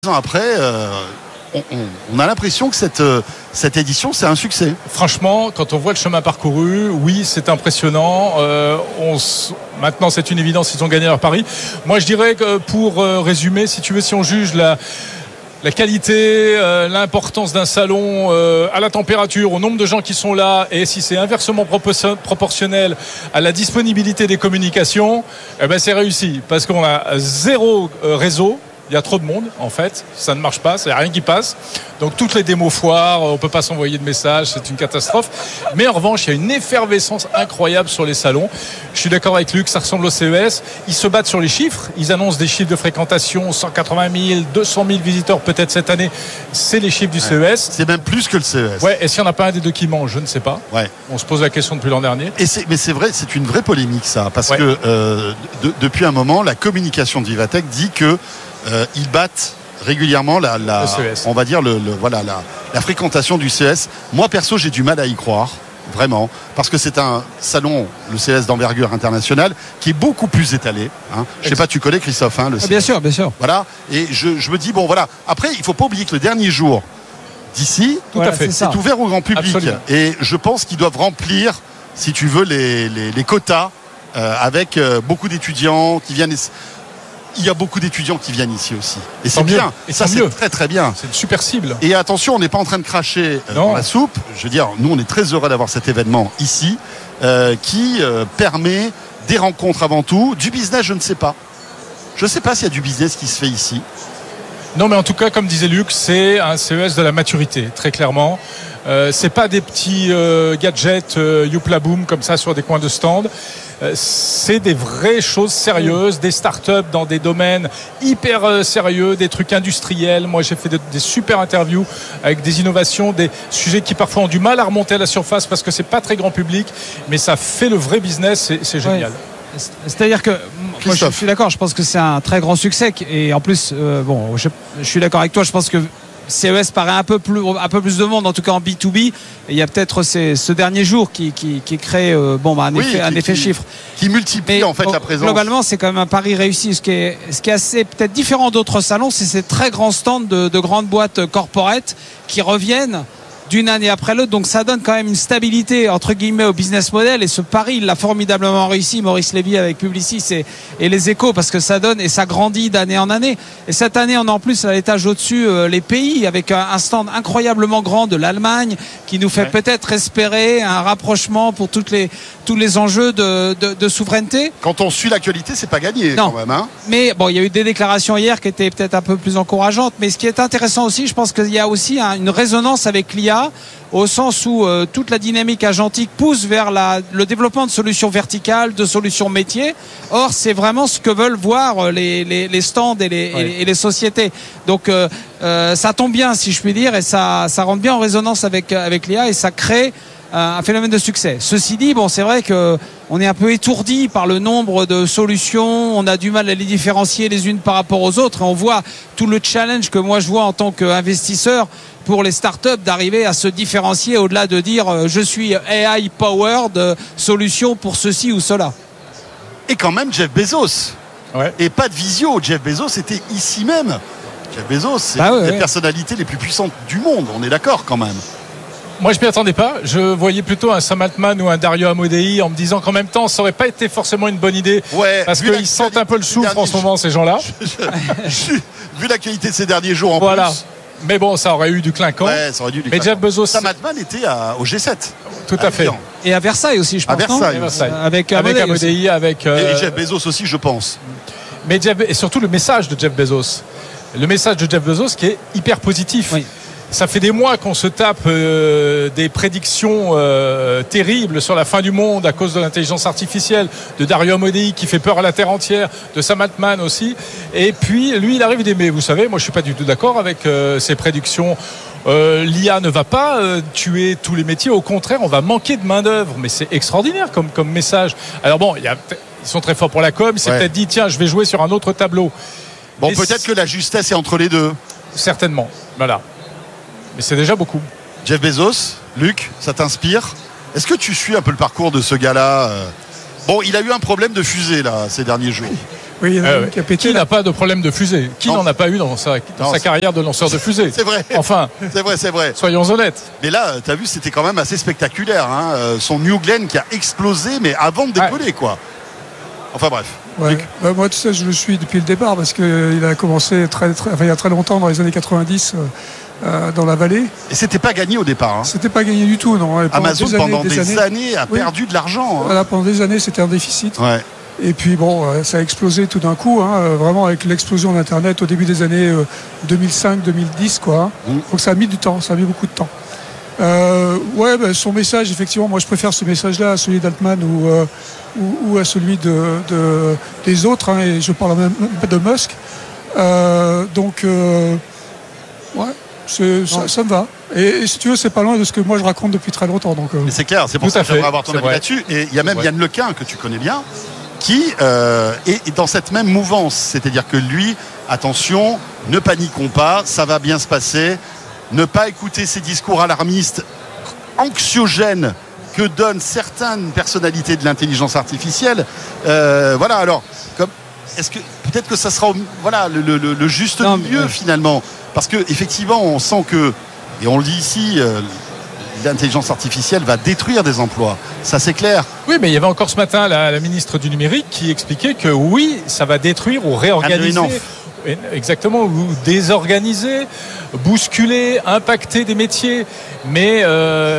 Ans après, on a l'impression que cette édition, c'est un succès. Franchement, quand on voit le chemin parcouru, oui, c'est impressionnant. Maintenant, c'est une évidence, ils ont gagné leur pari. Moi, je dirais que pour résumer, si tu veux, si on juge la qualité, l'importance d'un salon à la température, au nombre de gens qui sont là, et si c'est inversement proportionnel à la disponibilité des communications, eh ben c'est réussi. Parce qu'on a zéro réseau. Il y a trop de monde, en fait. Ça ne marche pas, il n'y a rien qui passe. Donc, toutes les démos foires, on ne peut pas s'envoyer de messages, c'est une catastrophe. Mais en revanche, il y a une effervescence incroyable sur les salons. Je suis d'accord avec Luc, ça ressemble au CES. Ils se battent sur les chiffres. Ils annoncent des chiffres de fréquentation, 180 000, 200 000 visiteurs peut-être cette année. C'est les chiffres du CES. C'est même plus que le CES. Ouais, et s'il n'y en a pas un des deux qui ment, je ne sais pas. Ouais. On se pose la question depuis l'an dernier. Mais c'est vrai, c'est une vraie polémique, ça. Parce que depuis un moment, la communication de Vivatech dit que ils battent régulièrement on va dire la fréquentation du CES. Moi perso, j'ai du mal à y croire, vraiment, parce que c'est un salon, le CES d'envergure internationale, qui est beaucoup plus étalé. Je sais pas, tu connais Christophe, le CES. Bien sûr. Voilà, et je me dis bon voilà. Après, il faut pas oublier que le dernier jour d'ici, tout à fait, c'est ouvert au grand public. Absolument. Et je pense qu'ils doivent remplir, si tu veux, les quotas avec beaucoup d'étudiants qui viennent. Il y a beaucoup d'étudiants qui viennent ici aussi. Et c'est bien. Et ça, c'est très très bien. C'est une super cible. Et attention, on n'est pas en train de cracher dans la soupe. Je veux dire, nous, on est très heureux d'avoir cet événement ici qui permet des rencontres avant tout. Du business, je ne sais pas. Je ne sais pas s'il y a du business qui se fait ici. Non, mais en tout cas, comme disait Luc, c'est un CES de la maturité, très clairement. C'est pas des petits gadgets youpla boom comme ça sur des coins de stand. C'est des vraies choses sérieuses, des startups dans des domaines hyper sérieux, des trucs industriels. Moi, j'ai fait des super interviews avec des innovations, des sujets qui parfois ont du mal à remonter à la surface parce que c'est pas très grand public, mais ça fait le vrai business, c'est génial. Ouais. C'est-à-dire que moi, je suis d'accord, je pense que c'est un très grand succès et en plus, je suis d'accord avec toi, je pense que CES paraît un peu plus de monde, en tout cas en B2B. Et il y a peut-être ce dernier jour qui crée un effet chiffre. Qui multiplie en fait la présence. Globalement, c'est quand même un pari réussi. Ce qui est assez peut-être différent d'autres salons, c'est ces très grands stands de grandes boîtes corporate qui reviennent d'une année après l'autre, donc ça donne quand même une stabilité entre guillemets au business model, et ce pari il l'a formidablement réussi, Maurice Lévy avec Publicis et les Échos, parce que ça donne et ça grandit d'année en année. Et cette année on a en plus à l'étage au-dessus les pays avec un stand incroyablement grand de l'Allemagne qui nous fait peut-être espérer un rapprochement pour tous les enjeux de souveraineté. Quand on suit l'actualité, c'est pas gagné quand même. Mais bon, il y a eu des déclarations hier qui étaient peut-être un peu plus encourageantes, mais ce qui est intéressant aussi, je pense qu'il y a aussi une résonance avec l'IA, au sens où toute la dynamique agentique pousse vers le développement de solutions verticales, de solutions métiers. Or, c'est vraiment ce que veulent voir les stands et les sociétés. Donc, ça tombe bien, si je puis dire, et ça rentre bien en résonance avec l'IA, et ça crée un phénomène de succès. Ceci dit, c'est vrai que on est un peu étourdi par le nombre de solutions, on a du mal à les différencier les unes par rapport aux autres, et on voit tout le challenge que moi je vois en tant qu'investisseur pour les startups d'arriver à se différencier au-delà de dire je suis AI powered solution pour ceci ou cela. Et quand même Jeff Bezos. Et pas de visio, Jeff Bezos était ici même. Jeff Bezos, c'est une des personnalités les plus puissantes du monde, on est d'accord quand même. Moi, je m'y attendais pas. Je voyais plutôt un Sam Altman ou un Dario Amodei en me disant qu'en même temps, ça aurait pas été forcément une bonne idée. Parce qu'ils sentent un peu le souffle en ce moment, ces gens-là. Vu l'actualité de ces derniers jours en plus. Mais bon, ça aurait eu du clinquant. Ça aurait dû mais Jeff Bezos. Sam Altman était au G7. Tout à fait. Et à Versailles aussi, je pense. À Versailles. Avec Amodei, avec. Et Jeff Bezos aussi, je pense. Mais et surtout le message de Jeff Bezos. Le message de Jeff Bezos qui est hyper positif. Oui. Ça fait des mois qu'on se tape des prédictions terribles sur la fin du monde à cause de l'intelligence artificielle, de Dario Amodei qui fait peur à la terre entière, de Sam Altman aussi. Et puis, lui, il arrive mais vous savez, moi, je suis pas du tout d'accord avec ces prédictions. L'IA ne va pas tuer tous les métiers. Au contraire, on va manquer de main-d'œuvre. Mais c'est extraordinaire comme message. Alors bon, ils sont très forts pour la com. Il s'est peut-être dit, tiens, je vais jouer sur un autre tableau. Bon, peut-être que la justesse est entre les deux. Certainement. Voilà. Mais c'est déjà beaucoup. Jeff Bezos, Luc, ça t'inspire? Est-ce que tu suis un peu le parcours de ce gars-là? Bon, il a eu un problème de fusée là ces derniers jours. Oui, il y en a qui a pété. Qui n'a pas de problème de fusée? Qui n'en a pas eu dans sa carrière de lanceur de fusée? C'est vrai. Enfin, c'est vrai. Soyons honnêtes. Mais là, tu as vu, c'était quand même assez spectaculaire. Son New Glenn qui a explosé, mais avant de décoller, quoi. Enfin bref. Ouais. Moi, tu sais, je le suis depuis le départ parce qu'il a commencé il y a très longtemps, dans les années 90. Dans la vallée. Et c'était pas gagné au départ. C'était pas gagné du tout, non. Amazon pendant des années a perdu de l'argent. Voilà, pendant des années, c'était un déficit. Ouais. Et puis ça a explosé tout d'un coup, vraiment avec l'explosion d'Internet au début des années 2005-2010, quoi. Donc ça a mis du temps, ça a mis beaucoup de temps. Son message, effectivement, moi je préfère ce message-là à celui d'Altman ou à celui des autres, et je parle même de Musk. Ça me va. Et si tu veux, c'est pas loin de ce que moi je raconte depuis très longtemps. Mais c'est clair, c'est pour ça que j'aimerais avoir ton avis là-dessus. Et il y a même Yann Lequin, que tu connais bien, qui est dans cette même mouvance. C'est-à-dire que lui, attention, ne paniquons pas, ça va bien se passer. Ne pas écouter ces discours alarmistes, anxiogènes que donnent certaines personnalités de l'intelligence artificielle. Alors, est-ce que peut-être que ça sera le juste milieu finalement? Parce que effectivement, on sent que, et on le dit ici, l'intelligence artificielle va détruire des emplois. Ça, c'est clair. Oui, mais il y avait encore ce matin la ministre du numérique qui expliquait que oui, ça va détruire ou réorganiser. Exactement, ou désorganiser, bousculer, impacter des métiers. Mais il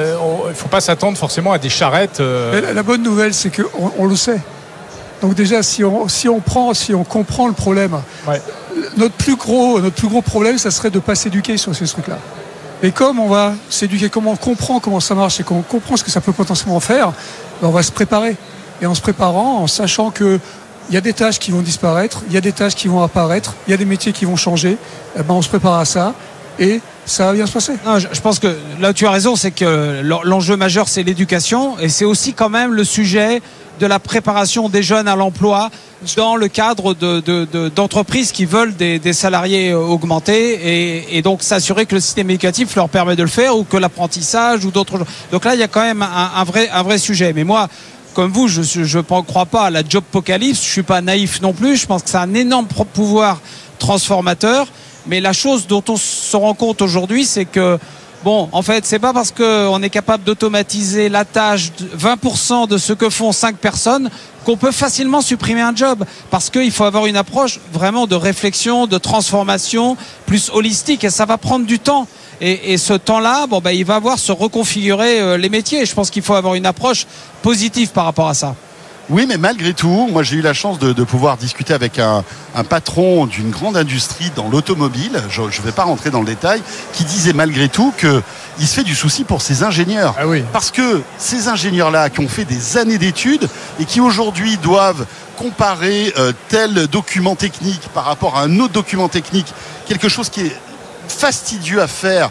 ne faut pas s'attendre forcément à des charrettes. La bonne nouvelle, c'est qu'on le sait. Donc déjà, si on comprend le problème, notre plus gros problème, ça serait de ne pas s'éduquer sur ces trucs-là. Et comme on va s'éduquer, comme on comprend comment ça marche et qu'on comprend ce que ça peut potentiellement faire, on va se préparer. Et en se préparant, en sachant que il y a des tâches qui vont disparaître, il y a des tâches qui vont apparaître, il y a des métiers qui vont changer, on se prépare à ça et ça va bien se passer. Non, je pense que là tu as raison, c'est que l'enjeu majeur c'est l'éducation et c'est aussi quand même le sujet de la préparation des jeunes à l'emploi dans le cadre d'entreprises qui veulent des salariés augmentés et donc s'assurer que le système éducatif leur permet de le faire ou que l'apprentissage ou d'autres choses. Donc là il y a quand même un vrai sujet. Mais moi, comme vous, je ne crois pas à la jobpocalypse, je ne suis pas naïf non plus, je pense que c'est un énorme pouvoir transformateur, mais la chose dont on se rend compte aujourd'hui, c'est que en fait, c'est pas parce qu'on est capable d'automatiser la tâche de 20% de ce que font 5 personnes qu'on peut facilement supprimer un job. Parce qu'il faut avoir une approche vraiment de réflexion, de transformation, plus holistique, et ça va prendre du temps. Et ce temps-là, il va voir se reconfigurer les métiers. Je pense qu'il faut avoir une approche positive par rapport à ça. Oui, mais malgré tout, moi j'ai eu la chance de pouvoir discuter avec un patron d'une grande industrie dans l'automobile, je ne vais pas rentrer dans le détail, qui disait malgré tout qu'il se fait du souci pour ses ingénieurs. Ah oui. Parce que ces ingénieurs-là qui ont fait des années d'études et qui aujourd'hui doivent comparer tel document technique par rapport à un autre document technique, quelque chose qui est fastidieux à faire,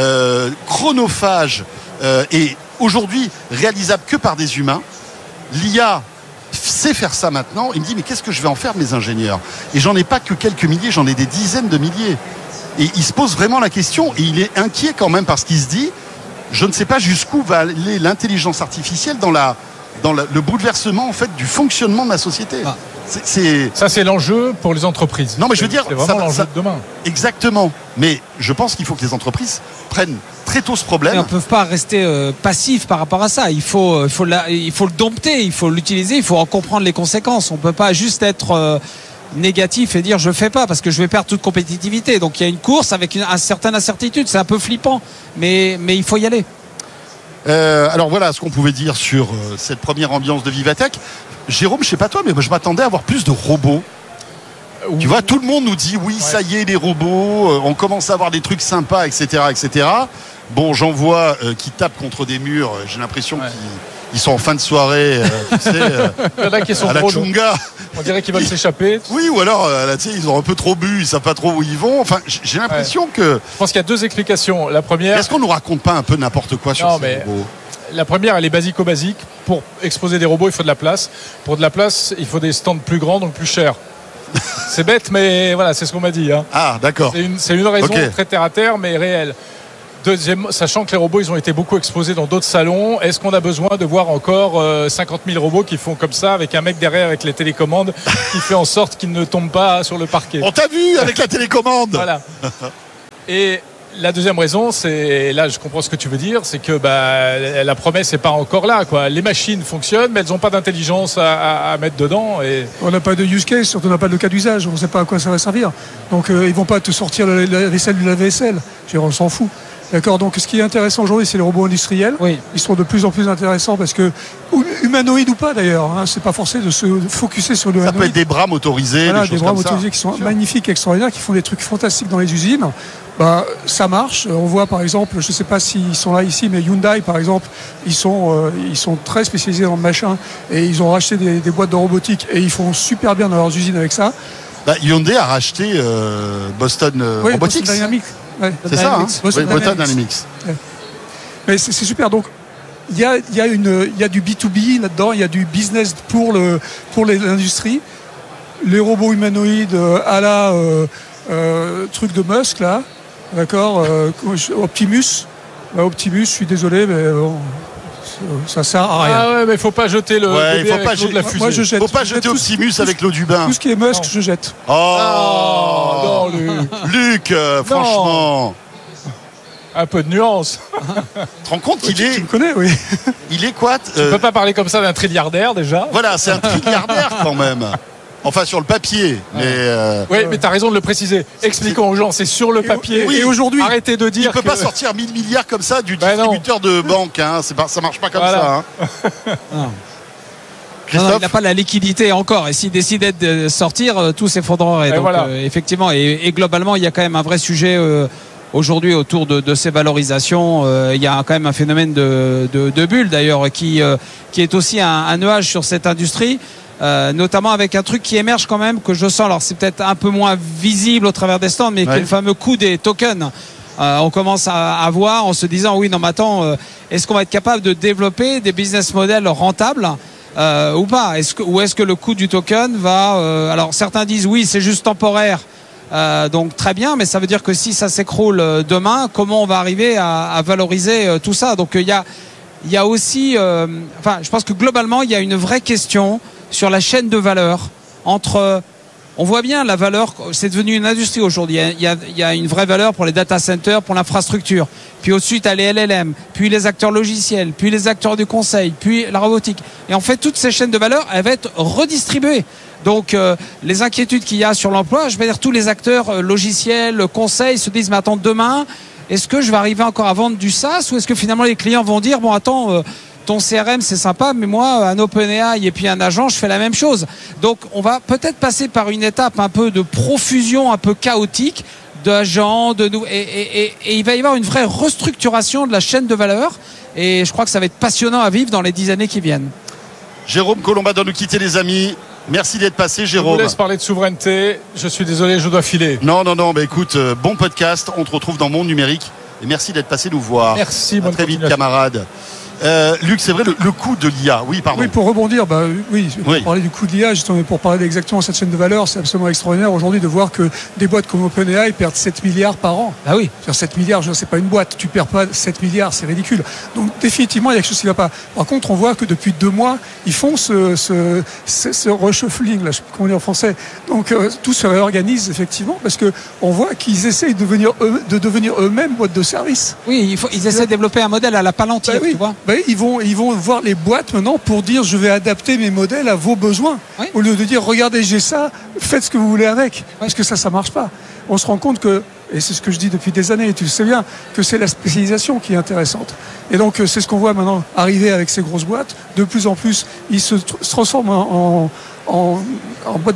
chronophage et aujourd'hui réalisable que par des humains, l'IA sait faire ça maintenant. Il me dit mais qu'est-ce que je vais en faire de mes ingénieurs? Et j'en ai pas que quelques milliers, j'en ai des dizaines de milliers. Et il se pose vraiment la question et il est inquiet quand même parce qu'il se dit je ne sais pas jusqu'où va aller l'intelligence artificielle dans le bouleversement en fait du fonctionnement de ma société. Ça c'est l'enjeu pour les entreprises. Non mais je veux dire c'est vraiment l'enjeu de demain. Exactement. Mais je pense qu'il faut que les entreprises prennent très tôt ce problème. Et on ne peut pas rester passif par rapport à ça. Il faut le dompter, il faut l'utiliser, il faut en comprendre les conséquences. On ne peut pas juste être négatif et dire je ne fais pas parce que je vais perdre toute compétitivité. Donc il y a une course avec une certaine incertitude. C'est un peu flippant, mais il faut y aller. Alors voilà ce qu'on pouvait dire sur cette première ambiance de Vivatech. Jérôme, je sais pas toi, mais je m'attendais à avoir plus de robots. Tu vois, tout le monde nous dit oui, ça y est, les robots, on commence à avoir des trucs sympas, etc., etc. Bon, j'en vois qui tapent contre des murs. J'ai l'impression qu'ils sont en fin de soirée, tu sais, il y en a qui sont à la Chunga. On dirait qu'ils veulent s'échapper. Oui, ou alors, tu sais, ils ont un peu trop bu, ils savent pas trop où ils vont. Enfin, j'ai l'impression que. Je pense qu'il y a 2 explications. La première. Est-ce qu'on nous raconte pas un peu n'importe quoi sur ces robots? La première, elle est basico-basique. Pour exposer des robots, il faut de la place. Pour de la place, il faut des stands plus grands, donc plus chers. C'est bête, mais voilà, c'est ce qu'on m'a dit. Ah, d'accord. C'est une raison très terre à terre, mais réelle. Deuxième, sachant que les robots, ils ont été beaucoup exposés dans d'autres salons, est-ce qu'on a besoin de voir encore 50 000 robots qui font comme ça, avec un mec derrière avec les télécommandes qui fait en sorte qu'ils ne tombent pas sur le parquet? On t'a vu avec la télécommande. Voilà. Et la deuxième raison, c'est, là je comprends ce que tu veux dire, c'est que la promesse n'est pas encore là, quoi. Les machines fonctionnent, mais elles n'ont pas d'intelligence à mettre dedans. Et... On n'a pas de use case, surtout on n'a pas de cas d'usage, on ne sait pas à quoi ça va servir. Donc ils ne vont pas te sortir la vaisselle du lave-vaisselle, on s'en fout. D'accord, donc ce qui est intéressant aujourd'hui, c'est les robots industriels. Oui. Ils sont de plus en plus intéressants parce que, humanoïdes ou pas d'ailleurs, c'est pas forcé de se focuser sur l'humanoïde. Ça peut être des bras motorisés, voilà, des choses des bras comme ça. motorisés qui sont magnifiques, extraordinaires, qui font des trucs fantastiques dans les usines. Ça marche. On voit par exemple, je ne sais pas s'ils sont là ici, mais Hyundai par exemple, ils sont très spécialisés dans le machin et ils ont racheté des boîtes de robotique et ils font super bien dans leurs usines avec ça. Hyundai a racheté Boston Robotics. Boston Dynamics. Ouais. C'est ça, hein? Boston Dynamics. Ouais. Mais c'est super. Donc il y a du B2B là-dedans, il y a du business pour l'industrie. Les robots humanoïdes à la truc de Musk là, d'accord, Optimus, je suis désolé, mais bon, ça sert à rien. Ah ouais, mais il faut pas jeter le bébé faut avec pas l'eau de la fusée. Moi, je jette. Faut pas jeter Optimus avec l'eau du bain. Tout ce qui est Musk, je jette. Oh, non, Luc, franchement. Un peu de nuance. Tu te rends compte qu'il Tu est, me connais, oui. il est quoi Tu peux pas parler comme ça d'un trilliardaire déjà. Voilà, c'est un trilliardaire quand même. Enfin, sur le papier, mais Oui, mais tu as raison de le préciser. Expliquons aux gens, c'est sur le papier. oui, et aujourd'hui, Arrêtez de dire il peut que... pas sortir 1000 milliards comme ça du Ben non. distributeur de banque. Hein. Ça marche pas comme Voilà. ça. Hein. Non, Christophe, il n'a pas la liquidité encore. Et s'il décidait de sortir, tout s'effondrerait. Et Donc, voilà. effectivement, et globalement, il y a quand même un vrai sujet aujourd'hui autour de ces valorisations. Il y a quand même un phénomène de bulle d'ailleurs qui est aussi un nuage sur cette industrie. Notamment avec un truc qui émerge quand même, que je sens, alors c'est peut-être un peu moins visible au travers des stands, mais qui est le fameux coût des tokens. On commence à voir en se disant oui, non mais attends, est-ce qu'on va être capable de développer des business models rentables ou pas, ou est-ce que le coût du token va alors certains disent oui, c'est juste temporaire, donc très bien, mais ça veut dire que si ça s'écroule demain, comment on va arriver à valoriser tout ça? Donc il y a aussi je pense que globalement il y a une vraie question sur la chaîne de valeur entre, on voit bien la valeur, c'est devenu une industrie aujourd'hui. Il y a une vraie valeur pour les data centers, pour l'infrastructure. Puis au-dessus, tu as les LLM, puis les acteurs logiciels, puis les acteurs du conseil, puis la robotique. Et en fait, toutes ces chaînes de valeur, elles vont être redistribuées. Donc, les inquiétudes qu'il y a sur l'emploi, je vais dire, tous les acteurs logiciels, conseils se disent, mais attends, demain, est-ce que je vais arriver encore à vendre du SaaS ou est-ce que finalement les clients vont dire, bon, attends, ton CRM c'est sympa, mais moi un OpenAI et puis un agent, je fais la même chose. Donc on va peut-être passer par une étape un peu de profusion, un peu chaotique d'agents, et il va y avoir une vraie restructuration de la chaîne de valeur. Et je crois que ça va être passionnant à vivre dans les 10 années qui viennent. Jérôme Colomba doit nous quitter, les amis. Merci d'être passé, Je Jérôme. vous laisse parler de souveraineté. Je suis désolé, je dois filer. Non, bah écoute, bon podcast. On te retrouve dans Monde Numérique. Et merci d'être passé nous voir. Merci, à bonne très vite, continuation. camarades. Luc, c'est vrai, le coût de l'IA. Oui, pardon. Oui, pour rebondir, pour parler du coût de l'IA, justement, pour parler exactement de cette chaîne de valeur, c'est absolument extraordinaire aujourd'hui de voir que des boîtes comme OpenAI perdent 7 milliards par an. Ah oui. Sur 7 milliards, c'est pas une boîte, tu perds pas 7 milliards, c'est ridicule. Donc définitivement, il y a quelque chose qui ne va pas. Par contre, on voit que depuis 2 mois, ils font ce reshuffling, là, je sais pas comment dire en français. Donc tout se réorganise effectivement parce que on voit qu'ils essayent de devenir eux-mêmes boîte de service. Oui, ils essaient de développer un modèle à la Palantir, tu vois. Ils vont voir les boîtes maintenant pour dire je vais adapter mes modèles à vos besoins. Oui. Au lieu de dire regardez j'ai ça, faites ce que vous voulez avec. Parce que ça marche pas. On se rend compte que, et c'est ce que je dis depuis des années, et tu le sais bien, que c'est la spécialisation qui est intéressante. Et donc c'est ce qu'on voit maintenant arriver avec ces grosses boîtes. De plus en plus, ils se transforment en boîte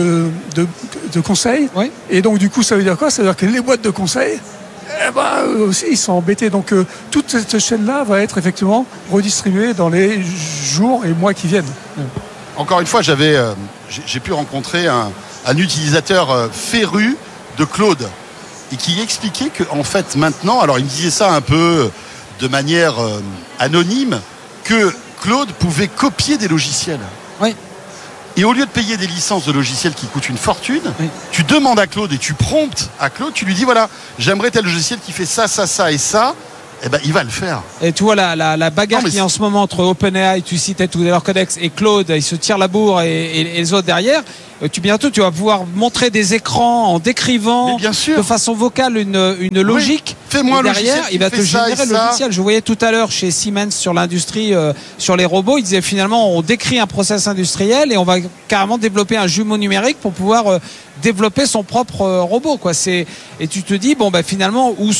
de conseil. Oui. Et donc du coup ça veut dire quoi? Ça veut dire que les boîtes de conseil, eux aussi ils sont embêtés. Donc toute cette chaîne-là va être effectivement redistribuée dans les jours et mois qui viennent. Encore une fois, j'ai pu rencontrer un utilisateur féru de Claude et qui expliquait qu'en fait maintenant, alors il me disait ça un peu de manière anonyme, que Claude pouvait copier des logiciels. Oui. Et au lieu de payer des licences de logiciels qui coûtent une fortune, tu demandes à Claude et tu promptes à Claude, tu lui dis voilà, j'aimerais tel logiciel qui fait ça, ça, ça et ça. Eh ben, il va le faire. Et tu vois la bagarre qui est en ce moment entre OpenAI, tu citais tout à l'heure Codex, et Claude, ils se tirent la bourre et les autres derrière. Bientôt, tu vas pouvoir montrer des écrans en décrivant de façon vocale une logique. Fais-moi derrière, il va te générer le logiciel. Je voyais tout à l'heure chez Siemens sur l'industrie, sur les robots, ils disaient finalement on décrit un process industriel et on va carrément développer un jumeau numérique pour pouvoir développer son propre robot, quoi. Et tu te dis finalement où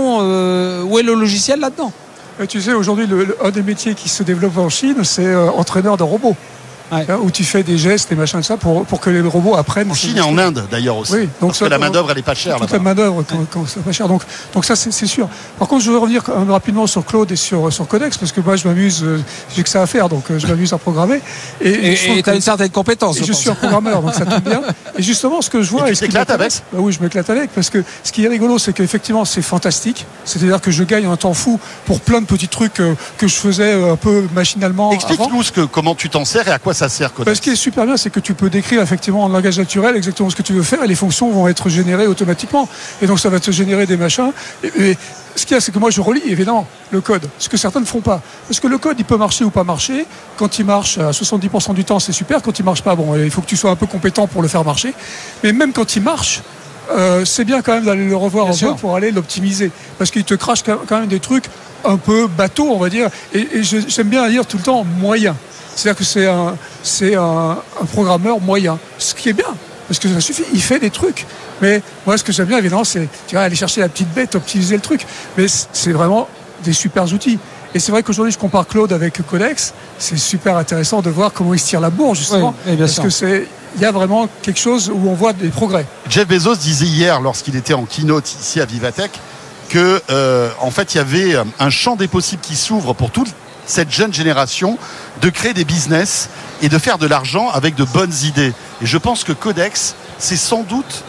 est le logiciel là-dedans? Tu sais, aujourd'hui, un des métiers qui se développe en Chine, c'est entraîneur de robots. Où tu fais des gestes et machin de ça pour que les robots apprennent. En Chine et en Inde d'ailleurs aussi. Oui, donc parce que la main-d'œuvre elle est pas chère. Toute la main-d'œuvre c'est pas cher. Donc ça c'est sûr. Par contre, je veux revenir rapidement sur Claude et sur Codex parce que moi je m'amuse, j'ai que ça à faire, donc je m'amuse à programmer. Et tu as une certaine compétence. Je suis un programmeur, donc ça tombe bien. Et justement, ce que je vois. Et tu t'éclates avec? Oui, je m'éclate avec parce que ce qui est rigolo, c'est qu'effectivement c'est fantastique. C'est-à-dire que je gagne un temps fou pour plein de petits trucs que je faisais un peu machinalement. Explique-nous comment tu t'en sers et à quoi ça sert, Codex. Ce qui est super bien, c'est que tu peux décrire effectivement en langage naturel exactement ce que tu veux faire et les fonctions vont être générées automatiquement. Et donc ça va te générer des machins. Et ce qu'il y a, c'est que moi je relis évidemment le code, ce que certains ne font pas. Parce que le code, il peut marcher ou pas marcher. Quand il marche à 70% du temps, c'est super. Quand il marche pas, il faut que tu sois un peu compétent pour le faire marcher. Mais même quand il marche, c'est bien quand même d'aller le revoir un peu pour aller l'optimiser. Parce qu'il te crache quand même des trucs un peu bateaux, on va dire. Et j'aime bien dire tout le temps moyen. C'est-à-dire que c'est un programmeur moyen, ce qui est bien, parce que ça suffit, il fait des trucs. Mais moi, ce que j'aime bien, évidemment, c'est aller chercher la petite bête, optimiser le truc. Mais c'est vraiment des super outils. Et c'est vrai qu'aujourd'hui, je compare Claude avec Codex. C'est super intéressant de voir comment il se tire la bourre, justement. Oui, parce que il y a vraiment quelque chose où on voit des progrès. Jeff Bezos disait hier, lorsqu'il était en keynote ici à Vivatech, que en fait, il y avait un champ des possibles qui s'ouvre pour toute cette jeune génération de créer des business et de faire de l'argent avec de bonnes idées. Et je pense que Codex, c'est sans doute,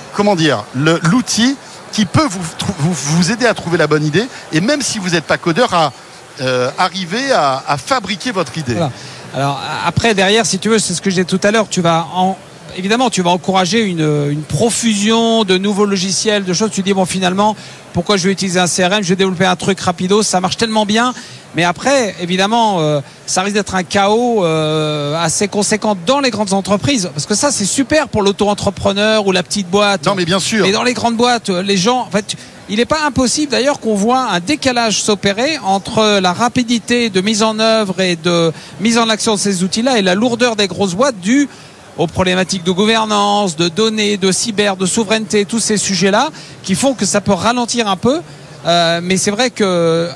l'outil qui peut vous aider à trouver la bonne idée et même si vous n'êtes pas codeur, à arriver à fabriquer votre idée. Voilà. Alors après, derrière, si tu veux, c'est ce que je disais tout à l'heure, évidemment, tu vas encourager une profusion de nouveaux logiciels, de choses. Tu dis, finalement, pourquoi je vais utiliser un CRM? Je vais développer un truc rapido, ça marche tellement bien. Mais après, évidemment, ça risque d'être un chaos assez conséquent dans les grandes entreprises. Parce que ça, c'est super pour l'auto-entrepreneur ou la petite boîte. Non, mais bien sûr. Mais dans les grandes boîtes, les gens, en fait, il n'est pas impossible d'ailleurs qu'on voit un décalage s'opérer entre la rapidité de mise en œuvre et de mise en action de ces outils-là et la lourdeur des grosses boîtes due aux problématiques de gouvernance, de données, de cyber, de souveraineté, tous ces sujets-là qui font que ça peut ralentir un peu. Mais c'est vrai que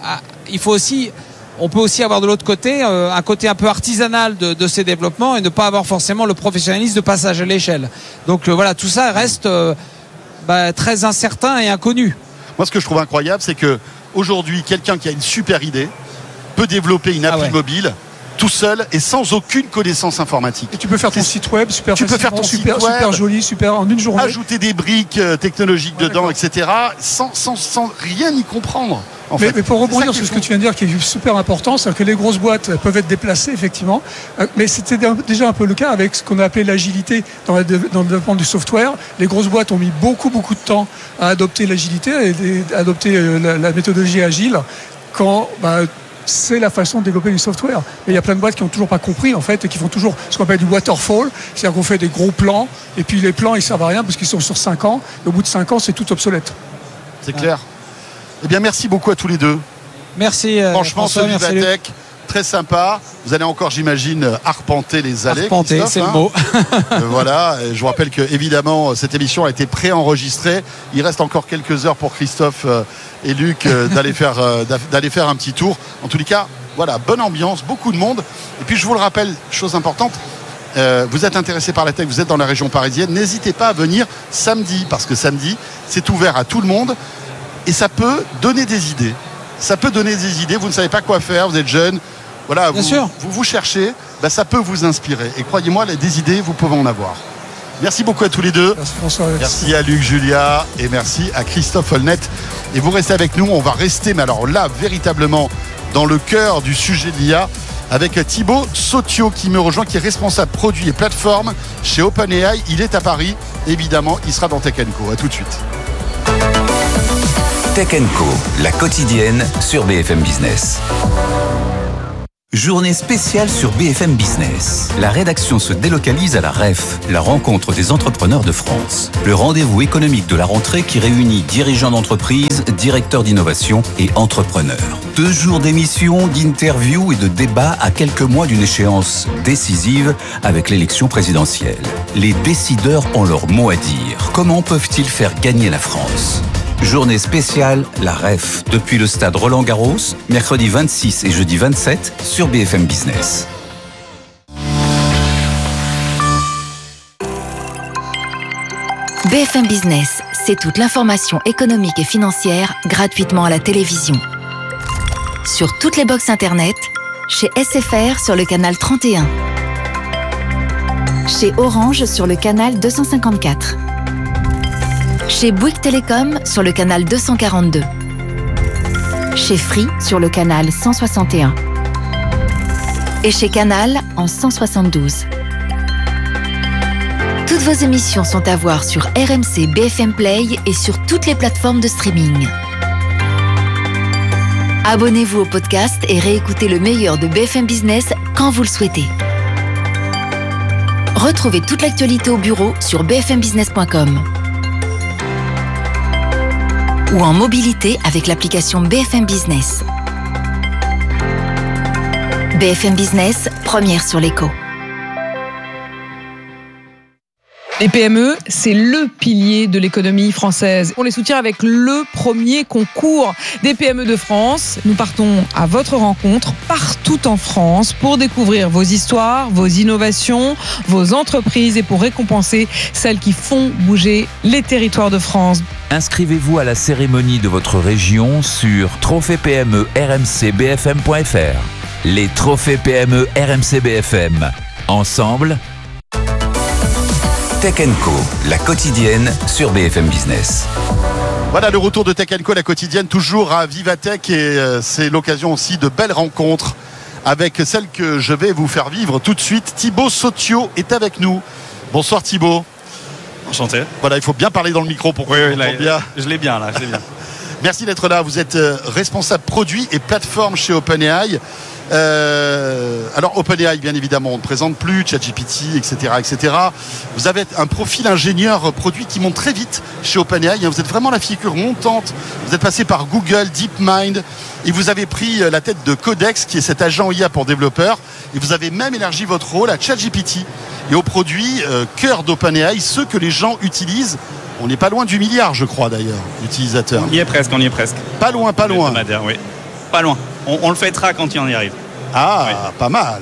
on peut aussi avoir de l'autre côté un côté un peu artisanal de ces développements et ne pas avoir forcément le professionnalisme de passage à l'échelle. Donc voilà, tout ça reste très incertain et inconnu. Moi, ce que je trouve incroyable, c'est que aujourd'hui, quelqu'un qui a une super idée peut développer une appli mobile tout seul et sans aucune connaissance informatique. Et tu peux faire ton site web super super joli, super en une journée. Ajouter des briques technologiques dedans, etc. Sans rien y comprendre. Mais pour rebondir sur ce que tu viens de dire, qui est super important, c'est que les grosses boîtes peuvent être déplacées, effectivement. Mais c'était déjà un peu le cas avec ce qu'on a appelé l'agilité dans le développement du software. Les grosses boîtes ont mis beaucoup de temps à adopter l'agilité, à adopter la méthodologie agile, quand c'est la façon de développer du software. Mais il y a plein de boîtes qui n'ont toujours pas compris, en fait, et qui font toujours ce qu'on appelle du waterfall. C'est-à-dire qu'on fait des gros plans, et puis les plans, ils servent à rien parce qu'ils sont sur 5 ans. Et au bout de 5 ans, c'est tout obsolète. C'est clair. Eh bien, merci beaucoup à tous les deux. Merci. Franchement, ce Vivatech, très sympa. Vous allez encore, j'imagine, arpenter les allées. Arpenter, c'est le mot. Voilà. Je vous rappelle que, évidemment, cette émission a été préenregistrée. Il reste encore quelques heures pour Christophe et Luc d'aller faire un petit tour. En tous les cas, voilà, bonne ambiance, beaucoup de monde. Et puis, je vous le rappelle, chose importante, vous êtes intéressé par la tech, vous êtes dans la région parisienne, n'hésitez pas à venir samedi, parce que samedi, c'est ouvert à tout le monde. Et ça peut donner des idées. Vous ne savez pas quoi faire, vous êtes jeune. Voilà, vous cherchez, ça peut vous inspirer. Et croyez-moi, des idées, vous pouvez en avoir. Merci beaucoup à tous les deux. Merci François. Merci à Luc, Julia et merci à Christophe Holnet. Et vous restez avec nous, on va rester, mais alors là, véritablement, dans le cœur du sujet de l'IA. avec Thibaut Sautio qui me rejoint, qui est responsable produit et plateforme chez OpenAI. Il est à Paris, évidemment, il sera dans Tech & Co. À tout de suite. Tech & Co, la quotidienne sur BFM Business. Journée spéciale sur BFM Business. La rédaction se délocalise à la REF, la rencontre des entrepreneurs de France. Le rendez-vous économique de la rentrée qui réunit dirigeants d'entreprise, directeurs d'innovation et entrepreneurs. 2 jours d'émissions, d'interviews et de débats à quelques mois d'une échéance décisive avec l'élection présidentielle. Les décideurs ont leur mot à dire. Comment peuvent-ils faire gagner la France ? Journée spéciale, la REF, depuis le stade Roland-Garros, mercredi 26 et jeudi 27 sur BFM Business. BFM Business, c'est toute l'information économique et financière gratuitement à la télévision. Sur toutes les box internet, chez SFR sur le canal 31, chez Orange sur le canal 254. Chez Bouygues Télécom sur le canal 242. Chez Free sur le canal 161. Et chez Canal en 172. Toutes vos émissions sont à voir sur RMC BFM Play et sur toutes les plateformes de streaming. Abonnez-vous au podcast et réécoutez le meilleur de BFM Business quand vous le souhaitez. Retrouvez toute l'actualité au bureau sur bfmbusiness.com. ou en mobilité avec l'application BFM Business. BFM Business, première sur l'écho. Les PME, c'est le pilier de l'économie française. On les soutient avec le premier concours des PME de France. Nous partons à votre rencontre partout en France pour découvrir vos histoires, vos innovations, vos entreprises et pour récompenser celles qui font bouger les territoires de France. Inscrivez-vous à la cérémonie de votre région sur trophée-PME-RMC-BFM.fr. Les trophées PME RMC BFM. Ensemble, Tech & Co, la quotidienne sur BFM Business. Voilà le retour de Tech & Co, la quotidienne, toujours à Vivatech, et c'est l'occasion aussi de belles rencontres avec celle que je vais vous faire vivre tout de suite. Thibaut Sautio est avec nous. Bonsoir Thibaut. Enchanté. Voilà, il faut bien parler dans le micro pour qu'on entende bien. Je l'ai bien là, je l'ai bien. Merci d'être là. Vous êtes responsable produit et plateforme chez OpenAI. Alors OpenAI, bien évidemment, on ne présente plus, ChatGPT, etc., etc. Vous avez un profil ingénieur produit qui monte très vite chez OpenAI. Vous êtes vraiment la figure montante. Vous êtes passé par Google, DeepMind, et vous avez pris la tête de Codex, qui est cet agent IA pour développeurs. Et vous avez même élargi votre rôle à ChatGPT et aux produits cœur d'OpenAI, ceux que les gens utilisent. On n'est pas loin du milliard, je crois d'ailleurs, d'utilisateurs. On y est presque. Pas loin, pas loin. Oui. Pas loin. On le fêtera quand il en y arrive. Ah, oui. Pas mal.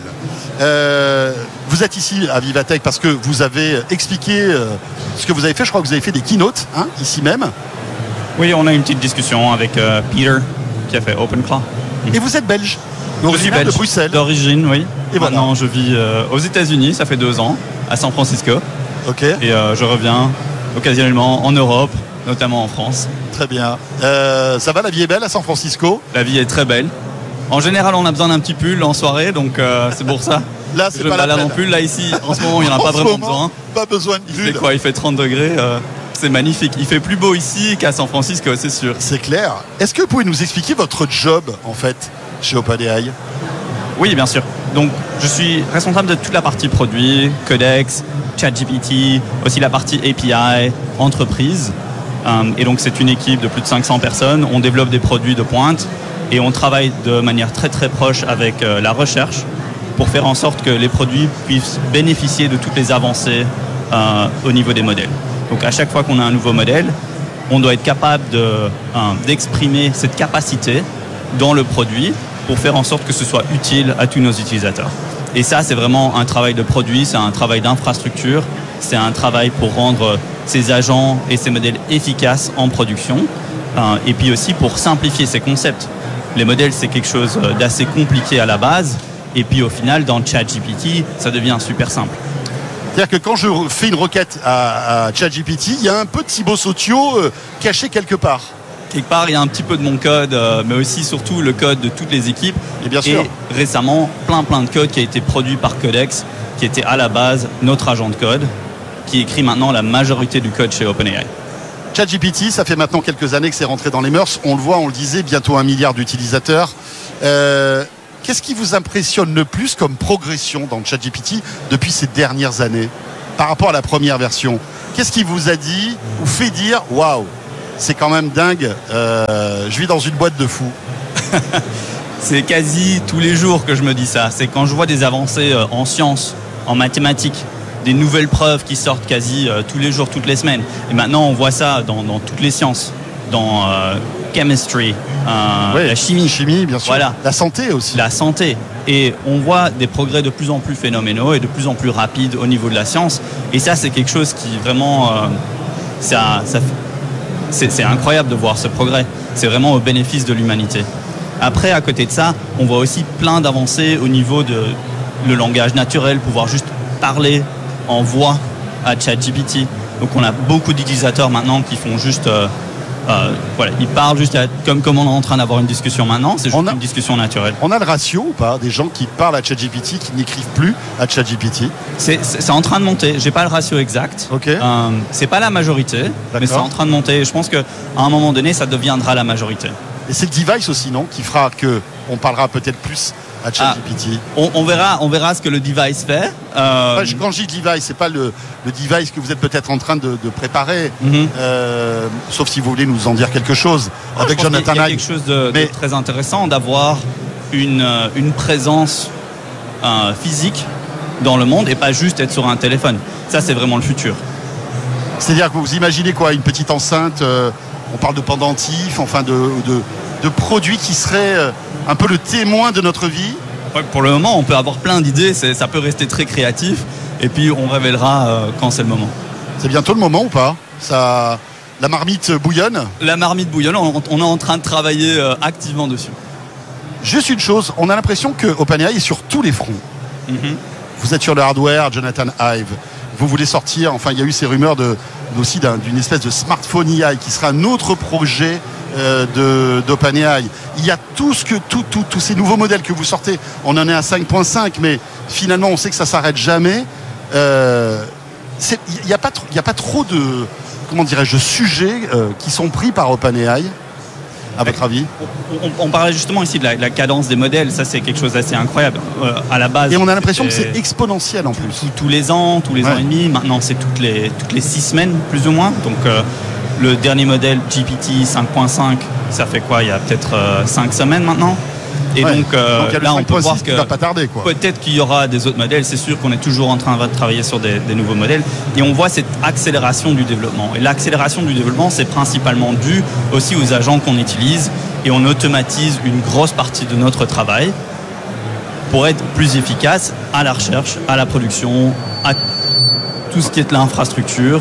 Ouais. Vous êtes ici à Vivatech parce que vous avez expliqué ce que vous avez fait. Je crois que vous avez fait des keynotes, ici même. Oui, on a eu une petite discussion avec Peter qui a fait OpenClaw. Et vous êtes belge. Je suis belge, de Bruxelles. D'origine, oui. Et maintenant, je vis aux États-Unis, ça fait 2 ans, à San Francisco. Ok. Et je reviens occasionnellement en Europe, notamment en France. Très bien. Ça va, la vie est belle à San Francisco? La vie est très belle. En général, on a besoin d'un petit pull en soirée, donc c'est pour ça. Là, c'est pas la peine. En pull, là, ici, en ce moment, il n'y en a pas vraiment besoin. Pas besoin de pull. C'est quoi, il fait 30 degrés. C'est magnifique. Il fait plus beau ici qu'à San Francisco, c'est sûr. C'est clair. Est-ce que vous pouvez nous expliquer votre job, en fait, chez OpenAI? Oui, bien sûr. Donc, je suis responsable de toute la partie produit, Codex, ChatGPT, aussi la partie API, entreprise. Et donc, c'est une équipe de plus de 500 personnes. On développe des produits de pointe et on travaille de manière très, très proche avec la recherche pour faire en sorte que les produits puissent bénéficier de toutes les avancées au niveau des modèles. Donc, à chaque fois qu'on a un nouveau modèle, on doit être capable d'exprimer cette capacité dans le produit pour faire en sorte que ce soit utile à tous nos utilisateurs. Et ça, c'est vraiment un travail de produit, c'est un travail d'infrastructure, c'est un travail pour rendre ces agents et ces modèles efficaces en production, et puis aussi pour simplifier ces concepts. Les modèles, c'est quelque chose d'assez compliqué à la base, et puis au final, dans ChatGPT, ça devient super simple. C'est-à-dire que quand je fais une requête à ChatGPT, il y a un peu de Thibaut Sautio caché quelque part. quelque part, il y a un petit peu de mon code, mais aussi surtout le code de toutes les équipes. Et bien sûr. Et récemment, plein de code qui a été produit par Codex, qui était à la base notre agent de code, qui écrit maintenant la majorité du code chez OpenAI. ChatGPT, ça fait maintenant quelques années que c'est rentré dans les mœurs. On le voit, on le disait, bientôt 1 milliard d'utilisateurs. Qu'est-ce qui vous impressionne le plus comme progression dans ChatGPT depuis ces dernières années par rapport à la première version? Qu'est-ce qui vous a dit ou fait dire « Waouh, c'est quand même dingue, je vis dans une boîte de fous ». C'est quasi tous les jours que je me dis ça. C'est quand je vois des avancées en sciences, en mathématiques, des nouvelles preuves qui sortent quasi tous les jours, toutes les semaines. Et maintenant, on voit ça dans toutes les sciences, dans chemistry, la chimie, bien sûr. Voilà. La santé aussi. La santé. Et on voit des progrès de plus en plus phénoménaux et de plus en plus rapides au niveau de la science. Et ça, c'est quelque chose qui vraiment, c'est incroyable de voir ce progrès. C'est vraiment au bénéfice de l'humanité. Après, à côté de ça, on voit aussi plein d'avancées au niveau de le langage naturel, pouvoir juste parler en voix à ChatGPT. Donc on a beaucoup d'utilisateurs maintenant qui font juste ils parlent juste comme on est en train d'avoir une discussion maintenant, c'est juste une discussion naturelle. On a le ratio ou pas des gens qui parlent à ChatGPT, qui n'écrivent plus à ChatGPT? C'est en train de monter, j'ai pas le ratio exact. Okay. C'est pas la majorité, mais c'est en train de monter. Je pense qu'à un moment donné, ça deviendra la majorité. Et c'est le device aussi, non, qui fera qu'on parlera peut-être plus à ChatGPT. On verra ce que le device fait. Quand je dis device, c'est pas le device que vous êtes peut-être en train de préparer, sauf si vous voulez nous en dire quelque chose avec Jonathan Ive. Il y a quelque chose de très intéressant d'avoir une présence physique dans le monde et pas juste être sur un téléphone. Ça, c'est vraiment le futur. C'est-à-dire que vous imaginez quoi, une petite enceinte, on parle de pendentifs, enfin de produits qui seraient un peu le témoin de notre vie. Pour le moment, on peut avoir plein d'idées, ça peut rester très créatif, et puis on révélera quand c'est le moment. C'est bientôt le moment ou pas? La marmite bouillonne? La marmite bouillonne, on est en train de travailler activement dessus. Juste une chose, on a l'impression que OpenAI est sur tous les fronts. Vous êtes sur le hardware, Jonathan Ive. Vous voulez sortir, enfin il y a eu ces rumeurs aussi d'une espèce de smartphone AI qui sera un autre projet d'OpenAI. Il y a tous ces nouveaux modèles que vous sortez. On en est à 5.5, mais finalement on sait que ça s'arrête jamais. Il n'y a pas trop de, comment dirais-je, de sujets qui sont pris par OpenAI, à votre avis? On parlait justement ici de la cadence des modèles. Ça, c'est quelque chose d'assez incroyable. À la base, et on a l'impression que c'est exponentiel en plus. Tous les ans et demi. Maintenant, c'est toutes les 6 semaines, plus ou moins. Donc, le dernier modèle GPT 5.5, ça fait quoi? Il y a peut-être 5 semaines maintenant. Et donc là, on peut voir que va pas tarder, quoi. Peut-être qu'il y aura des autres modèles. C'est sûr qu'on est toujours en train de travailler sur des nouveaux modèles. Et on voit cette accélération du développement. Et l'accélération du développement, c'est principalement dû aussi aux agents qu'on utilise. Et on automatise une grosse partie de notre travail pour être plus efficace à la recherche, à la production, à tout ce qui est l'infrastructure.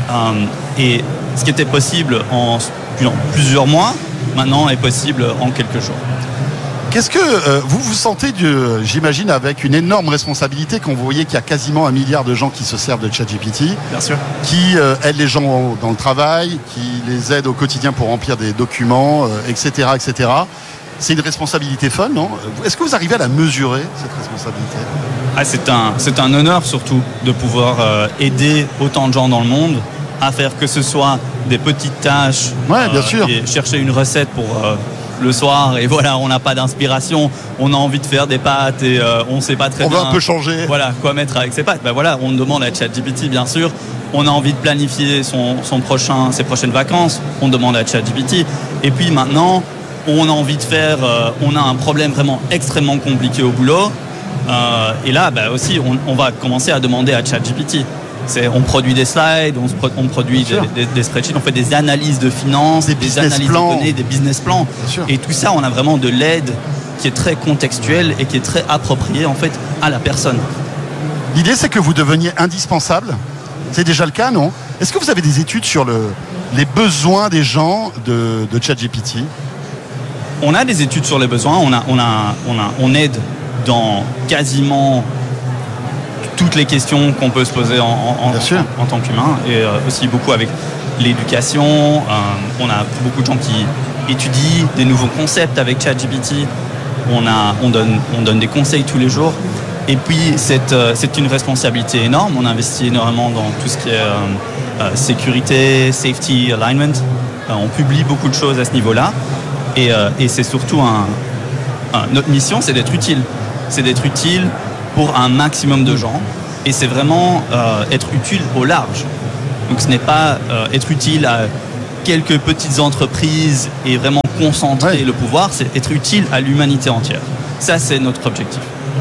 Et ce qui était possible en plusieurs mois, maintenant est possible en quelques jours. Qu'est-ce que vous vous sentez, j'imagine, avec une énorme responsabilité quand vous voyez qu'il y a quasiment 1 milliard de gens qui se servent de ChatGPT, bien sûr, qui aident les gens dans le travail, qui les aident au quotidien pour remplir des documents, etc., etc. C'est une responsabilité folle, non? Est-ce que vous arrivez à la mesurer, cette responsabilité? C'est un honneur surtout de pouvoir aider autant de gens dans le monde à faire que ce soit des petites tâches, bien sûr, et chercher une recette pour le soir, et voilà, on n'a pas d'inspiration, on a envie de faire des pâtes et on ne sait pas très bien. On veut un peu changer. Voilà, quoi mettre avec ses pâtes. Voilà, on demande à ChatGPT, bien sûr. On a envie de planifier ses prochaines vacances, on demande à ChatGPT. Et puis maintenant, on a envie de faire, on a un problème vraiment extrêmement compliqué au boulot. Et là, aussi, on va commencer à demander à ChatGPT. On produit des slides, on produit des spreadsheets, on fait des analyses de finances, des analyses de données, des business plans. Et tout ça, on a vraiment de l'aide qui est très contextuelle et qui est très appropriée en fait à la personne. L'idée, c'est que vous deveniez indispensable. C'est déjà le cas, non? Est-ce que vous avez des études sur les besoins des gens de ChatGPT? On a des études sur les besoins. On aide dans quasiment toutes les questions qu'on peut se poser en tant qu'humain, et aussi beaucoup avec l'éducation. On a beaucoup de gens qui étudient des nouveaux concepts avec ChatGPT. On donne des conseils tous les jours. Et puis, c'est une responsabilité énorme. On investit énormément dans tout ce qui est sécurité, safety, alignment. On publie beaucoup de choses à ce niveau-là. Et c'est surtout notre mission, c'est d'être utile. C'est d'être utile pour un maximum de gens. Et c'est vraiment être utile au large. Donc, ce n'est pas être utile à quelques petites entreprises et vraiment concentrer le pouvoir. C'est être utile à l'humanité entière. Ça, c'est notre objectif.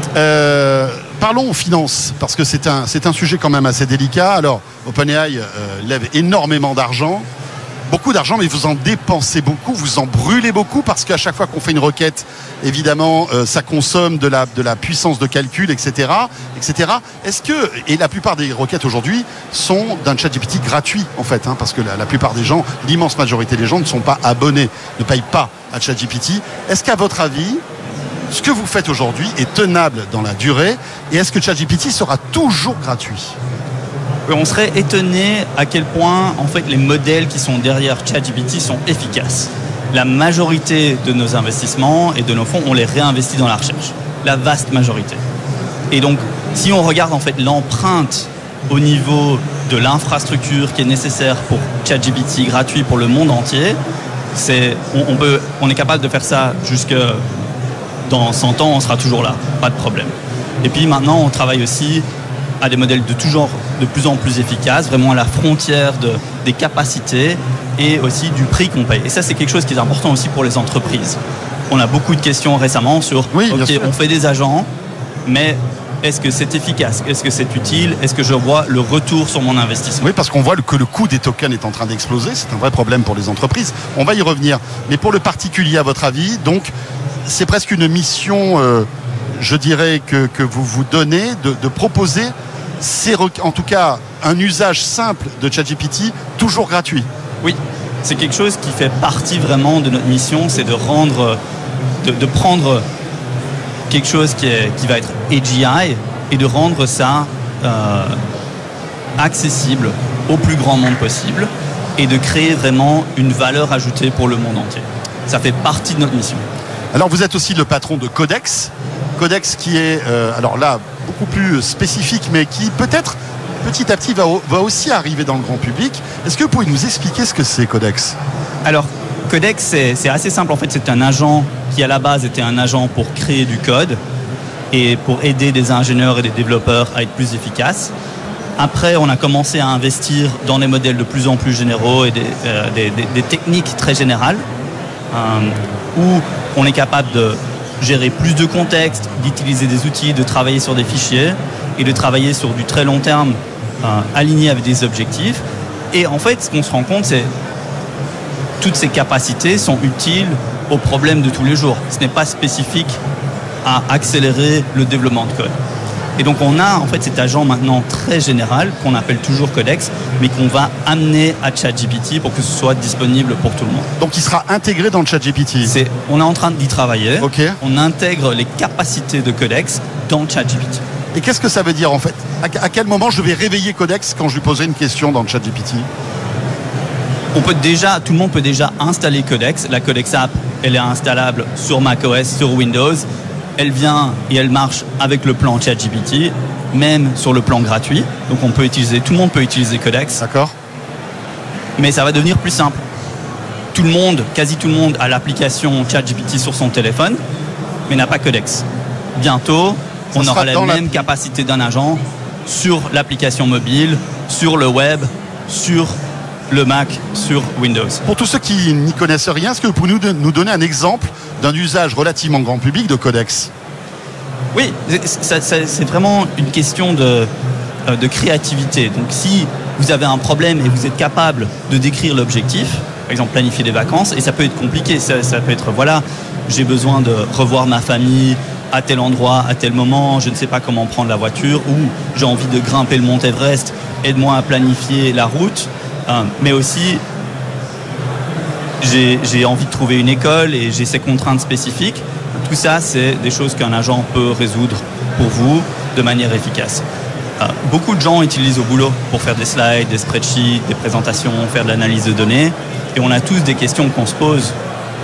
Parlons finances, parce que c'est un sujet quand même assez délicat. Alors, OpenAI lève énormément d'argent, beaucoup d'argent, mais vous en dépensez beaucoup, vous en brûlez beaucoup, parce qu'à chaque fois qu'on fait une requête, évidemment, ça consomme de la puissance de calcul, etc., etc. Est-ce que, et la plupart des requêtes aujourd'hui sont d'un ChatGPT gratuit, en fait, parce que la plupart des gens, l'immense majorité des gens ne sont pas abonnés, ne payent pas à ChatGPT. Est-ce qu'à votre avis, ce que vous faites aujourd'hui est tenable dans la durée, et est-ce que ChatGPT sera toujours gratuit ? On serait étonné à quel point en fait les modèles qui sont derrière ChatGPT sont efficaces. La majorité de nos investissements et de nos fonds, on les réinvestit dans la recherche. La vaste majorité. Et donc, si on regarde en fait l'empreinte au niveau de l'infrastructure qui est nécessaire pour ChatGPT gratuit pour le monde entier, on est capable de faire ça jusque dans 100 ans, on sera toujours là, pas de problème. Et puis maintenant, on travaille aussi à des modèles de plus en plus efficaces, vraiment à la frontière des capacités et aussi du prix qu'on paye. Et ça, c'est quelque chose qui est important aussi pour les entreprises. On a beaucoup de questions récemment sur, on fait des agents, mais est-ce que c'est efficace ? Est-ce que c'est utile ? Est-ce que je vois le retour sur mon investissement ? Oui, parce qu'on voit que le coût des tokens est en train d'exploser. C'est un vrai problème pour les entreprises. On va y revenir. Mais pour le particulier, à votre avis, donc, c'est presque une mission, je dirais, que vous vous donnez de proposer, en tout cas, un usage simple de ChatGPT, toujours gratuit. Oui, c'est quelque chose qui fait partie vraiment de notre mission, c'est de prendre quelque chose qui va être AGI et de rendre ça accessible au plus grand nombre possible et de créer vraiment une valeur ajoutée pour le monde entier. Ça fait partie de notre mission. Alors vous êtes aussi le patron de Codex. Codex qui est, alors là, beaucoup plus spécifique, mais qui peut-être petit à petit va aussi arriver dans le grand public. Est-ce que vous pouvez nous expliquer ce que c'est Codex ? Alors Codex, c'est assez simple. En fait, c'est un agent qui à la base était un agent pour créer du code et pour aider des ingénieurs et des développeurs à être plus efficaces. Après, on a commencé à investir dans des modèles de plus en plus généraux et des techniques très générales où on est capable de gérer plus de contexte, d'utiliser des outils, de travailler sur des fichiers et de travailler sur du très long terme aligné avec des objectifs. Et en fait, ce qu'on se rend compte, c'est que toutes ces capacités sont utiles aux problèmes de tous les jours. Ce n'est pas spécifique à accélérer le développement de code. Et donc on a en fait cet agent maintenant très général qu'on appelle toujours Codex, mais qu'on va amener à ChatGPT pour que ce soit disponible pour tout le monde. Donc il sera intégré dans le ChatGPT. On est en train d'y travailler. Okay. On intègre les capacités de Codex dans ChatGPT. Et qu'est-ce que ça veut dire en fait ? À quel moment je vais réveiller Codex quand je lui poserai une question dans le ChatGPT ? Tout le monde peut déjà installer Codex. La Codex app, elle est installable sur macOS, sur Windows. Elle vient et elle marche avec le plan ChatGPT, même sur le plan gratuit. Donc tout le monde peut utiliser Codex. D'accord. Mais ça va devenir plus simple. Quasi tout le monde a l'application ChatGPT sur son téléphone, mais n'a pas Codex. Bientôt, on aura la même capacité d'un agent sur l'application mobile, sur le web, sur le Mac, sur Windows. Pour tous ceux qui n'y connaissent rien, est-ce que vous pouvez nous donner un exemple d'un usage relativement grand public de Codex ? Oui, c'est vraiment une question de créativité. Donc si vous avez un problème et vous êtes capable de décrire l'objectif, par exemple planifier des vacances, et ça peut être compliqué, ça peut être, j'ai besoin de revoir ma famille à tel endroit, à tel moment, je ne sais pas comment prendre la voiture, ou j'ai envie de grimper le mont Everest, aide-moi à planifier la route. Mais aussi, j'ai envie de trouver une école et j'ai ces contraintes spécifiques. Tout ça, c'est des choses qu'un agent peut résoudre pour vous de manière efficace. beaucoup de gens utilisent au boulot pour faire des slides, des spreadsheets, des présentations, faire de l'analyse de données. Et on a tous des questions qu'on se pose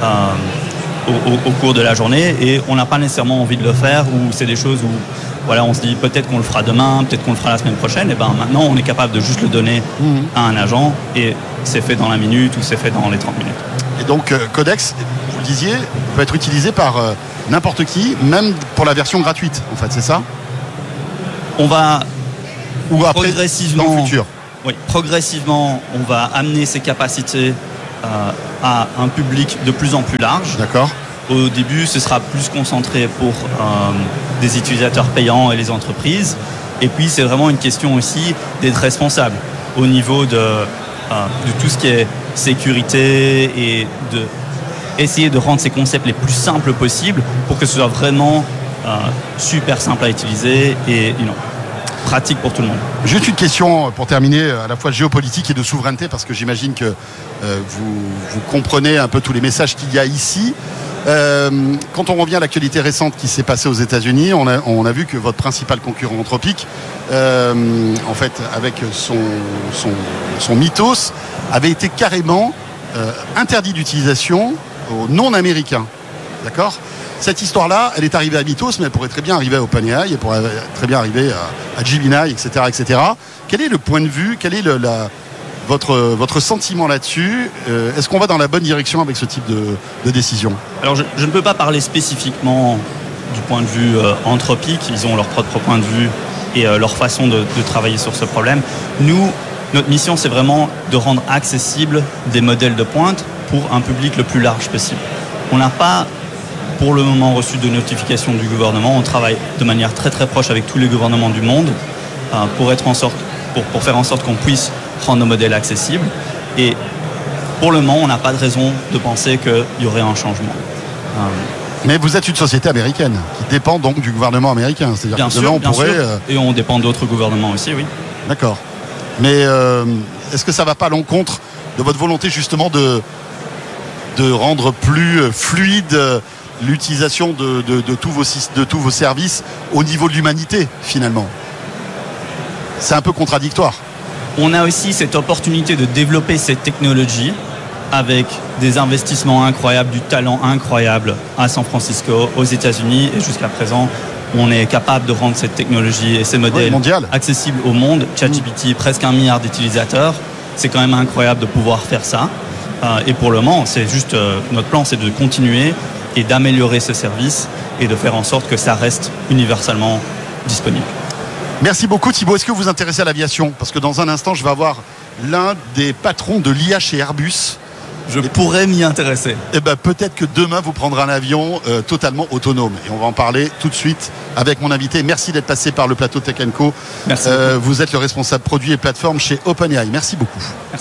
au cours de la journée et on n'a pas nécessairement envie de le faire, ou c'est des choses où voilà, on se dit peut-être qu'on le fera demain, peut-être qu'on le fera la semaine prochaine. Et ben maintenant, on est capable de juste le donner à un agent et c'est fait dans la minute ou c'est fait dans les 30 minutes. Et donc Codex, vous le disiez, peut être utilisé par n'importe qui, même pour la version gratuite, en fait, c'est ça? On va ou après, progressivement, dans le futur. Oui, progressivement, on va amener ces capacités à un public de plus en plus large. D'accord. Au début, ce sera plus concentré pour des utilisateurs payants et les entreprises. Et puis, c'est vraiment une question aussi d'être responsable au niveau de tout ce qui est sécurité et d'essayer de rendre ces concepts les plus simples possibles pour que ce soit vraiment super simple à utiliser et pratique pour tout le monde. Juste une question pour terminer, à la fois géopolitique et de souveraineté, parce que j'imagine que vous comprenez un peu tous les messages qu'il y a ici. Quand on revient à l'actualité récente qui s'est passée aux États-Unis, on a vu que votre principal concurrent Anthropic, en fait, avec son Mythos, avait été carrément interdit d'utilisation aux non-américains. D'accord ? Cette histoire-là, elle est arrivée à Mythos, mais elle pourrait très bien arriver à OpenAI, elle pourrait très bien arriver à Gemini, etc., etc. Quel est le point de vue, quel est votre sentiment là-dessus? Est-ce qu'on va dans la bonne direction avec ce type de décision? Alors, je ne peux pas parler spécifiquement du point de vue Anthropic. Ils ont leur propre point de vue et leur façon de travailler sur ce problème. Nous, notre mission, c'est vraiment de rendre accessibles des modèles de pointe pour un public le plus large possible. On n'a pas, pour le moment, reçu de notification du gouvernement. On travaille de manière très très proche avec tous les gouvernements du monde pour faire en sorte qu'on puisse rendre nos modèles accessibles. Et pour le moment, on n'a pas de raison de penser qu'il y aurait un changement. Mais vous êtes une société américaine qui dépend donc du gouvernement américain. C'est-à-dire que demain, on pourrait... Et on dépend d'autres gouvernements aussi, oui. D'accord. Mais est-ce que ça ne va pas à l'encontre de votre volonté justement de rendre plus fluide l'utilisation de tous vos services au niveau de l'humanité, finalement? C'est un peu contradictoire. On a aussi cette opportunité de développer cette technologie avec des investissements incroyables, du talent incroyable à San Francisco, aux États-Unis, et jusqu'à présent, on est capable de rendre cette technologie et ces modèles accessibles au monde. ChatGPT, presque 1 milliard d'utilisateurs, c'est quand même incroyable de pouvoir faire ça. Et pour le moment, c'est juste notre plan, c'est de continuer et d'améliorer ce service et de faire en sorte que ça reste universellement disponible. Merci beaucoup Thibaut. Est-ce que vous vous intéressez à l'aviation? Parce que dans un instant, je vais avoir l'un des patrons de l'IA chez Airbus. Je pourrais m'y intéresser. Et ben, peut-être que demain, vous prendrez un avion totalement autonome. Et on va en parler tout de suite avec mon invité. Merci d'être passé par le plateau Tech & Co. Merci. Vous êtes le responsable produit et plateforme chez OpenAI. Merci beaucoup. Merci.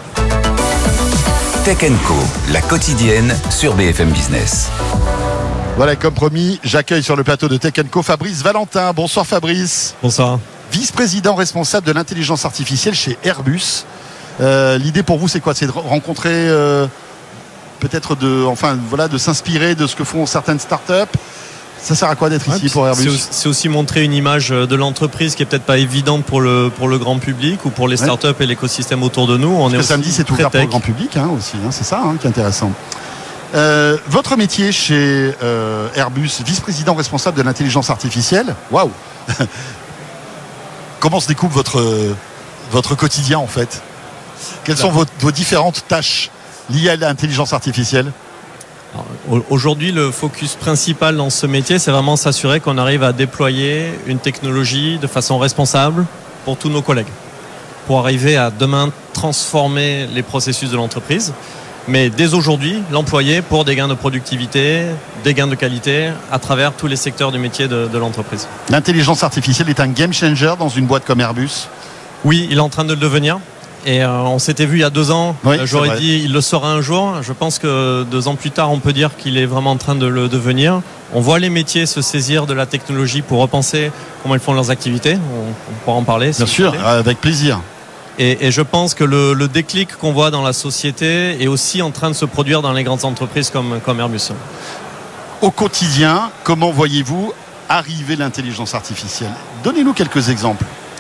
Tech & Co, la quotidienne sur BFM Business. Voilà, comme promis, j'accueille sur le plateau de Tech & Co Fabrice Valentin. Bonsoir Fabrice. Bonsoir. Vice-président responsable de l'intelligence artificielle chez Airbus. L'idée pour vous, c'est quoi? C'est de rencontrer, peut-être de s'inspirer de ce que font certaines startups. Ça sert à quoi d'être ici pour Airbus? C'est aussi montrer une image de l'entreprise qui est peut-être pas évidente pour le grand public ou pour les startups et l'écosystème autour de nous. Parce que samedi, c'est ouvert pour le grand public aussi. C'est ça qui est intéressant. Votre métier chez Airbus, vice-président responsable de l'intelligence artificielle. Waouh. Comment se découpe votre quotidien en fait? Quelles sont vos différentes tâches liées à l'intelligence artificielle? Aujourd'hui, le focus principal dans ce métier, c'est vraiment s'assurer qu'on arrive à déployer une technologie de façon responsable pour tous nos collègues, pour arriver à demain transformer les processus de l'entreprise, mais dès aujourd'hui, l'employer pour des gains de productivité, des gains de qualité à travers tous les secteurs du métier de l'entreprise. L'intelligence artificielle est un game changer dans une boîte comme Airbus? Oui, il est en train de le devenir. Et on s'était vu il y a 2 ans, j'aurais dit il le sera un jour. Je pense que 2 ans plus tard, on peut dire qu'il est vraiment en train de le devenir. On voit les métiers se saisir de la technologie pour repenser comment ils font leurs activités. On pourra en parler. Bien sûr, avec plaisir. Et je pense que le déclic qu'on voit dans la société est aussi en train de se produire dans les grandes entreprises comme Airbus. Au quotidien, comment voyez-vous arriver l'intelligence artificielle? Donnez-nous quelques exemples.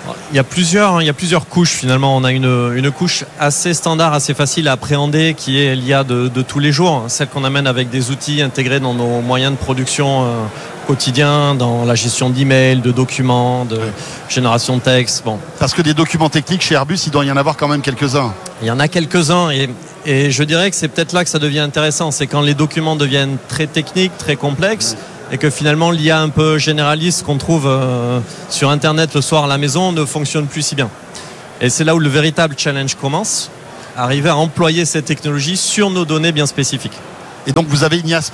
Il y a plusieurs couches finalement. On a une couche assez standard, assez facile à appréhender, qui est l'IA de tous les jours, celle qu'on amène avec des outils intégrés dans nos moyens de production quotidiens, dans la gestion d'emails, de documents, de génération de texte. Bon. Parce que des documents techniques chez Airbus, il doit y en avoir quand même quelques-uns. Il y en a quelques-uns et je dirais que c'est peut-être là que ça devient intéressant. C'est quand les documents deviennent très techniques, très complexes, et que finalement l'IA un peu généraliste qu'on trouve sur Internet le soir à la maison ne fonctionne plus si bien. Et c'est là où le véritable challenge commence, arriver à employer cette technologie sur nos données bien spécifiques. Et donc vous avez une IA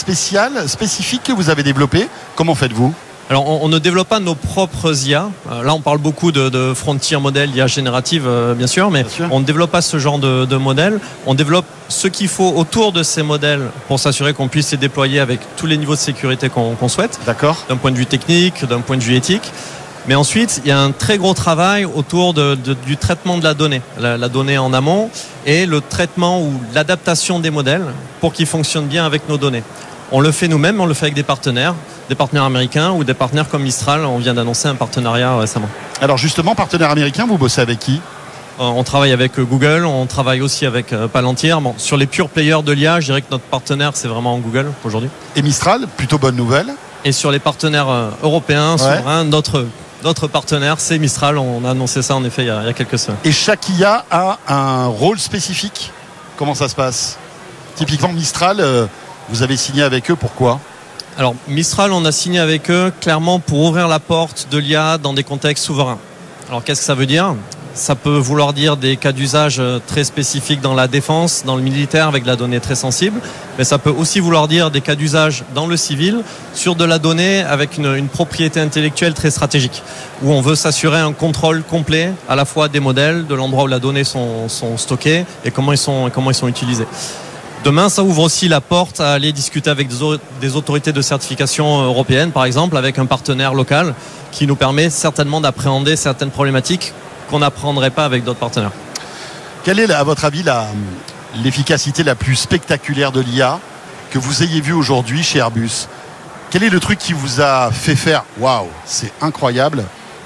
spécifique que vous avez développée. Comment faites-vous ? Alors on ne développe pas nos propres IA. Là on parle beaucoup de frontier modèle, d'IA générative bien sûr, mais on ne développe pas ce genre de modèle. On développe ce qu'il faut autour de ces modèles pour s'assurer qu'on puisse les déployer avec tous les niveaux de sécurité qu'on souhaite. D'accord. D'un point de vue technique, d'un point de vue éthique. Mais ensuite, il y a un très gros travail autour du traitement de la donnée. La donnée en amont et le traitement ou l'adaptation des modèles pour qu'ils fonctionnent bien avec nos données. On le fait nous-mêmes, on le fait avec des partenaires américains ou des partenaires comme Mistral. On vient d'annoncer un partenariat récemment. Alors justement, partenaire américain, vous bossez avec qui ? On travaille avec Google, on travaille aussi avec Palantir. Bon, sur les pure players de l'IA, je dirais que notre partenaire, c'est vraiment Google aujourd'hui. Et Mistral, plutôt bonne nouvelle. Et sur les partenaires européens, souverains, notre partenaire, c'est Mistral. On a annoncé ça en effet il y a quelques semaines. Et chaque IA a un rôle spécifique. Comment ça se passe ? Typiquement Mistral, vous avez signé avec eux, pourquoi ? Alors Mistral, on a signé avec eux clairement pour ouvrir la porte de l'IA dans des contextes souverains. Alors qu'est-ce que ça veut dire ? Ça peut vouloir dire des cas d'usage très spécifiques dans la défense, dans le militaire avec de la donnée très sensible, mais ça peut aussi vouloir dire des cas d'usage dans le civil sur de la donnée avec une propriété intellectuelle très stratégique, où on veut s'assurer un contrôle complet à la fois des modèles, de l'endroit où les données sont stockées et comment ils sont utilisés. Demain, ça ouvre aussi la porte à aller discuter avec des autorités de certification européennes, par exemple, avec un partenaire local qui nous permet certainement d'appréhender certaines problématiques qu'on n'apprendrait pas avec d'autres partenaires. Quelle est, à votre avis, l'efficacité la plus spectaculaire de l'IA que vous ayez vue aujourd'hui chez Airbus ? Quel est le truc qui vous a fait faire « Waouh, c'est incroyable,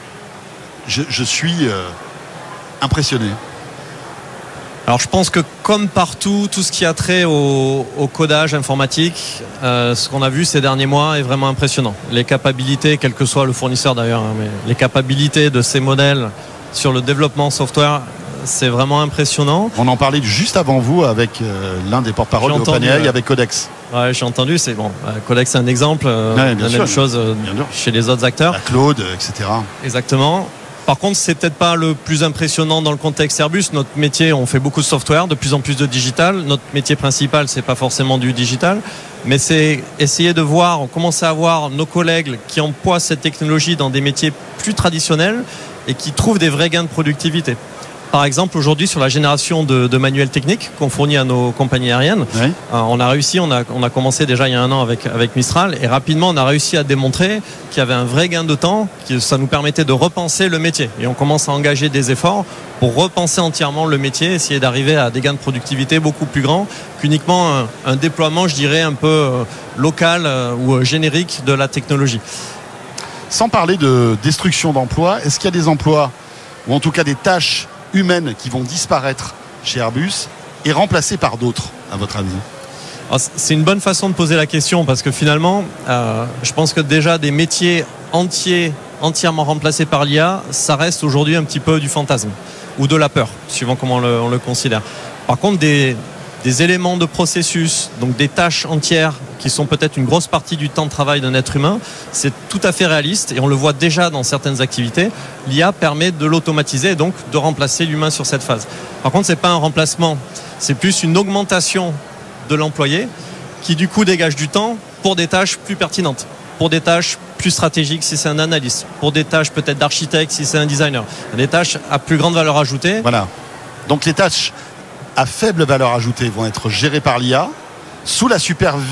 je suis impressionné ». Alors je pense que comme partout, tout ce qui a trait au codage informatique, ce qu'on a vu ces derniers mois est vraiment impressionnant. Les capacités, quel que soit le fournisseur d'ailleurs, mais les capacités de ces modèles sur le développement software, c'est vraiment impressionnant. On en parlait juste avant vous avec l'un des porte-parole de OpenAI avec Codex. Ouais, j'ai entendu, c'est bon. Codex c'est un exemple, la même chose chez les autres acteurs. La Claude, etc. Exactement. Par contre, c'est peut-être pas le plus impressionnant dans le contexte Airbus. Notre métier, on fait beaucoup de software, de plus en plus de digital. Notre métier principal, c'est pas forcément du digital, mais c'est essayer de voir, commencer à voir nos collègues qui emploient cette technologie dans des métiers plus traditionnels et qui trouvent des vrais gains de productivité. Par exemple, aujourd'hui, sur la génération de manuels techniques qu'on fournit à nos compagnies aériennes, on a réussi, on a commencé déjà il y a un an avec Mistral, et rapidement, on a réussi à démontrer qu'il y avait un vrai gain de temps, que ça nous permettait de repenser le métier. Et on commence à engager des efforts pour repenser entièrement le métier, essayer d'arriver à des gains de productivité beaucoup plus grands qu'uniquement un déploiement, je dirais, un peu local ou générique de la technologie. Sans parler de destruction d'emplois, est-ce qu'il y a des emplois, ou en tout cas des tâches humaines qui vont disparaître chez Airbus et remplacées par d'autres, à votre avis ? Alors, c'est une bonne façon de poser la question parce que finalement, je pense que déjà des métiers entièrement remplacés par l'IA, ça reste aujourd'hui un petit peu du fantasme ou de la peur, suivant comment on le considère. Par contre, des éléments de processus, donc des tâches entières qui sont peut-être une grosse partie du temps de travail d'un être humain, c'est tout à fait réaliste et on le voit déjà dans certaines activités. L'IA permet de l'automatiser et donc de remplacer l'humain sur cette phase. Par contre, c'est pas un remplacement, c'est plus une augmentation de l'employé qui du coup dégage du temps pour des tâches plus pertinentes, pour des tâches plus stratégiques si c'est un analyste, pour des tâches peut-être d'architecte si c'est un designer, des tâches à plus grande valeur ajoutée. Voilà. Donc les tâches à faible valeur ajoutée vont être gérées par l'IA sous le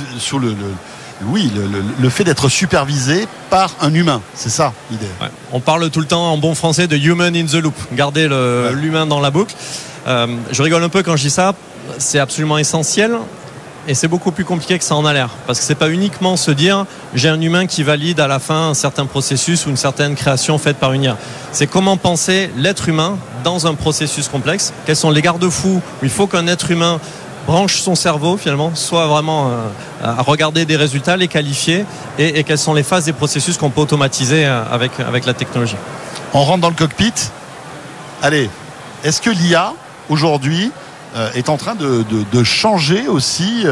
fait d'être supervisé par un humain. C'est ça l'idée. Ouais. On parle tout le temps en bon français de human in the loop, garder l'humain dans la boucle. Je rigole un peu quand je dis ça, c'est absolument essentiel. et c'est beaucoup plus compliqué que ça en a l'air. Parce que c'est pas uniquement se dire j'ai un humain qui valide à la fin un certain processus ou une certaine création faite par une IA. C'est comment penser l'être humain dans un processus complexe. Quels sont les garde-fous où il faut qu'un être humain branche son cerveau finalement, soit vraiment à regarder des résultats, les qualifier et quelles sont les phases des processus qu'on peut automatiser avec la technologie. On rentre dans le cockpit. Allez, est-ce que l'IA aujourd'hui est en train de changer aussi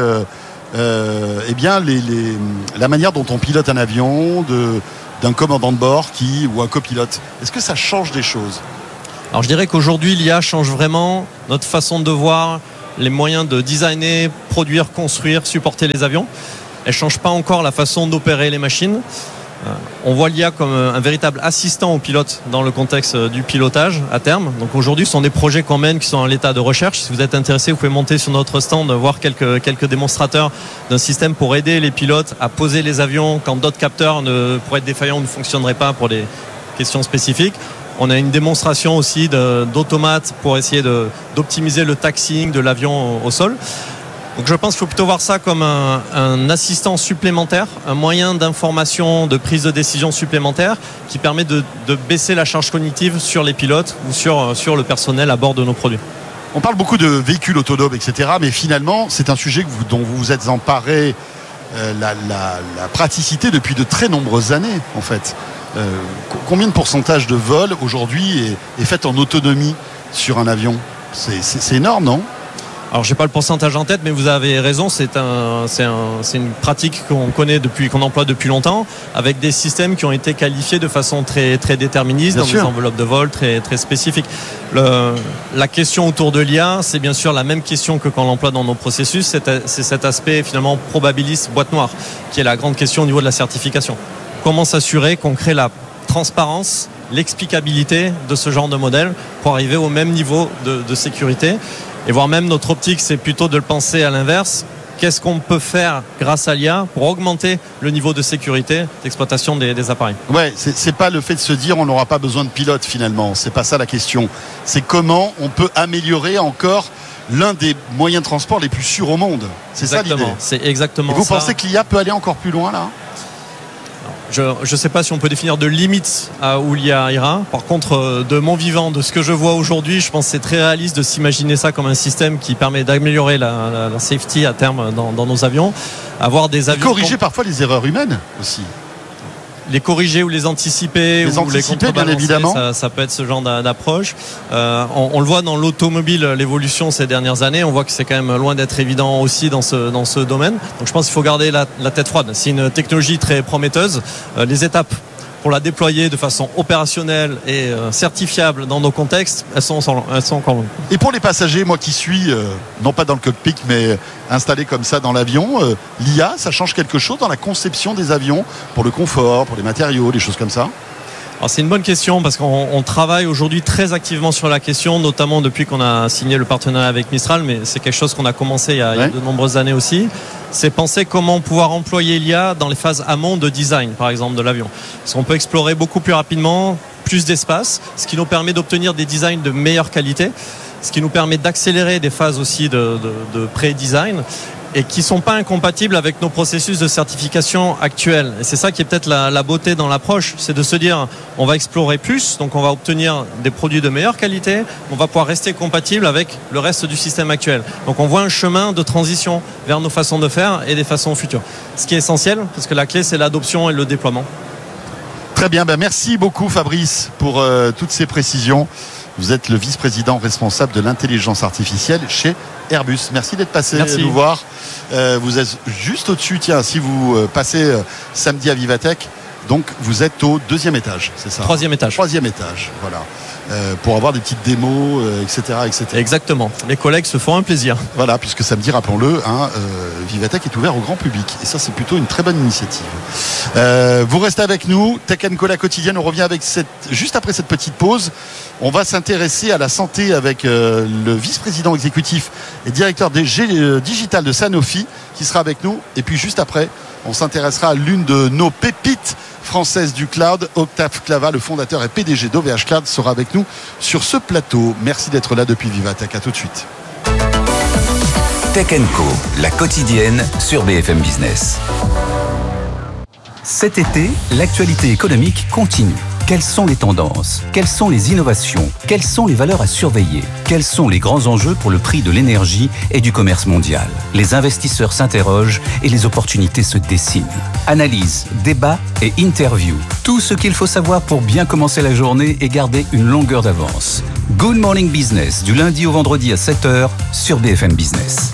eh bien la manière dont on pilote un avion, d'un commandant de bord ou un copilote? Est-ce que ça change des choses? Alors je dirais qu'aujourd'hui l'IA change vraiment notre façon de voir les moyens de designer, produire, construire, supporter les avions. Elle ne change pas encore la façon d'opérer les machines. On voit l'IA comme un véritable assistant au pilote dans le contexte du pilotage à terme. Donc aujourd'hui, ce sont des projets qu'on mène qui sont à l'état de recherche. Si vous êtes intéressé, vous pouvez monter sur notre stand, voir quelques démonstrateurs d'un système pour aider les pilotes à poser les avions quand d'autres capteurs pourraient être défaillants ou ne fonctionneraient pas pour des questions spécifiques. On a une démonstration aussi d'automates pour essayer d'optimiser le taxiing de l'avion au sol. Donc je pense qu'il faut plutôt voir ça comme un assistant supplémentaire, un moyen d'information, de prise de décision supplémentaire qui permet de baisser la charge cognitive sur les pilotes ou sur le personnel à bord de nos produits. On parle beaucoup de véhicules autonomes, etc. Mais finalement, c'est un sujet dont vous vous êtes emparé la praticité depuis de très nombreuses années, en fait. Combien de pourcentage de vol aujourd'hui est fait en autonomie sur un avion? C'est énorme, non? Alors j'ai pas le pourcentage en tête, mais vous avez raison, c'est une pratique qu'on emploie depuis longtemps, avec des systèmes qui ont été qualifiés de façon très, très déterministe, dans des enveloppes de vol très, très spécifiques. La question autour de l'IA, c'est bien sûr la même question que quand on l'emploie dans nos processus, c'est cet aspect finalement probabiliste boîte noire, qui est la grande question au niveau de la certification. Comment s'assurer qu'on crée la transparence, l'explicabilité de ce genre de modèle pour arriver au même niveau de sécurité. Et voire même notre optique, c'est plutôt de le penser à l'inverse. Qu'est-ce qu'on peut faire grâce à l'IA pour augmenter le niveau de sécurité d'exploitation des appareils? Ouais, c'est pas le fait de se dire on n'aura pas besoin de pilote finalement. C'est pas ça la question. C'est comment on peut améliorer encore l'un des moyens de transport les plus sûrs au monde. C'est ça l'idée. C'est exactement ça. Et vous pensez que l'IA peut aller encore plus loin là? Je ne sais pas si on peut définir de limites à où l'IA ira. Par contre, de mon vivant, de ce que je vois aujourd'hui, je pense que c'est très réaliste de s'imaginer ça comme un système qui permet d'améliorer la safety à terme dans nos avions. Avoir des avions. Corriger parfois les erreurs humaines aussi. Les corriger ou les anticiper ou les contrebalancer, bien évidemment. Ça peut être ce genre d'approche. On le voit dans l'automobile, l'évolution ces dernières années. On voit que c'est quand même loin d'être évident aussi dans ce domaine. Donc je pense qu'il faut garder la tête froide. C'est une technologie très prometteuse. Les étapes pour la déployer de façon opérationnelle et certifiable dans nos contextes, elles sont encore longues. Et pour les passagers, moi qui suis, non pas dans le cockpit, mais installé comme ça dans l'avion, l'IA, ça change quelque chose dans la conception des avions, pour le confort, pour les matériaux, des choses comme ça? Alors c'est une bonne question parce qu'on travaille aujourd'hui très activement sur la question, notamment depuis qu'on a signé le partenariat avec Mistral, mais c'est quelque chose qu'on a commencé il y a de nombreuses années aussi. C'est penser comment pouvoir employer l'IA dans les phases amont de design, par exemple, de l'avion. Parce qu'on peut explorer beaucoup plus rapidement, plus d'espace, ce qui nous permet d'obtenir des designs de meilleure qualité, ce qui nous permet d'accélérer des phases aussi de pré-design et qui ne sont pas incompatibles avec nos processus de certification actuels. Et c'est ça qui est peut-être la beauté dans l'approche, c'est de se dire on va explorer plus, donc on va obtenir des produits de meilleure qualité, on va pouvoir rester compatible avec le reste du système actuel. Donc on voit un chemin de transition vers nos façons de faire et des façons futures. Ce qui est essentiel, parce que la clé c'est l'adoption et le déploiement. Très bien, merci beaucoup Fabrice pour toutes ces précisions. Vous êtes le vice-président responsable de l'intelligence artificielle chez Airbus. Merci d'être passé nous voir. Vous êtes juste au-dessus, tiens, si vous passez samedi à Vivatech, donc vous êtes au 2e étage, c'est ça? 3e étage. 3e étage, voilà. Pour avoir des petites démos, etc., etc. Exactement. Les collègues se font un plaisir. Voilà, puisque samedi, rappelons-le, Vivatech est ouvert au grand public. Et ça, c'est plutôt une très bonne initiative. Vous restez avec nous. Tech & Co, la quotidienne. On revient avec juste après cette petite pause. On va s'intéresser à la santé avec le vice-président exécutif et directeur digital de Sanofi qui sera avec nous. Et puis juste après, on s'intéressera à l'une de nos pépites françaises du cloud. Octave Clava, le fondateur et PDG d'OVH Cloud, sera avec nous sur ce plateau. Merci d'être là depuis Vivatech. À tout de suite. Tech & Co, la quotidienne sur BFM Business. Cet été, l'actualité économique continue. Quelles sont les tendances? Quelles sont les innovations? Quelles sont les valeurs à surveiller? Quels sont les grands enjeux pour le prix de l'énergie et du commerce mondial? Les investisseurs s'interrogent et les opportunités se dessinent. Analyse, débat et interview. Tout ce qu'il faut savoir pour bien commencer la journée et garder une longueur d'avance. Good Morning Business, du lundi au vendredi à 7h sur BFM Business.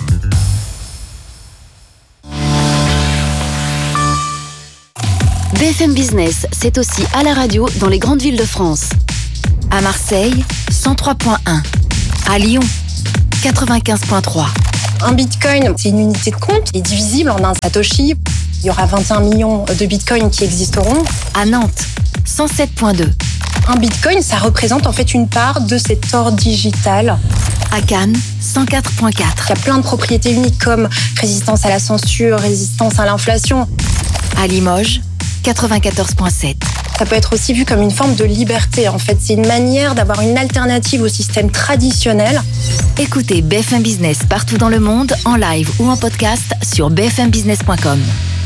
BFM Business, c'est aussi à la radio dans les grandes villes de France. À Marseille, 103.1. À Lyon, 95.3. Un bitcoin, c'est une unité de compte qui est divisible en un satoshi. Il y aura 21 millions de bitcoins qui existeront. À Nantes, 107.2. Un bitcoin, ça représente en fait une part de cet or digital. À Cannes, 104.4. Il y a plein de propriétés uniques comme résistance à la censure, résistance à l'inflation. À Limoges, 94.7. Ça peut être aussi vu comme une forme de liberté. En fait, c'est une manière d'avoir une alternative au système traditionnel. Écoutez BFM Business partout dans le monde, en live ou en podcast sur bfmbusiness.com.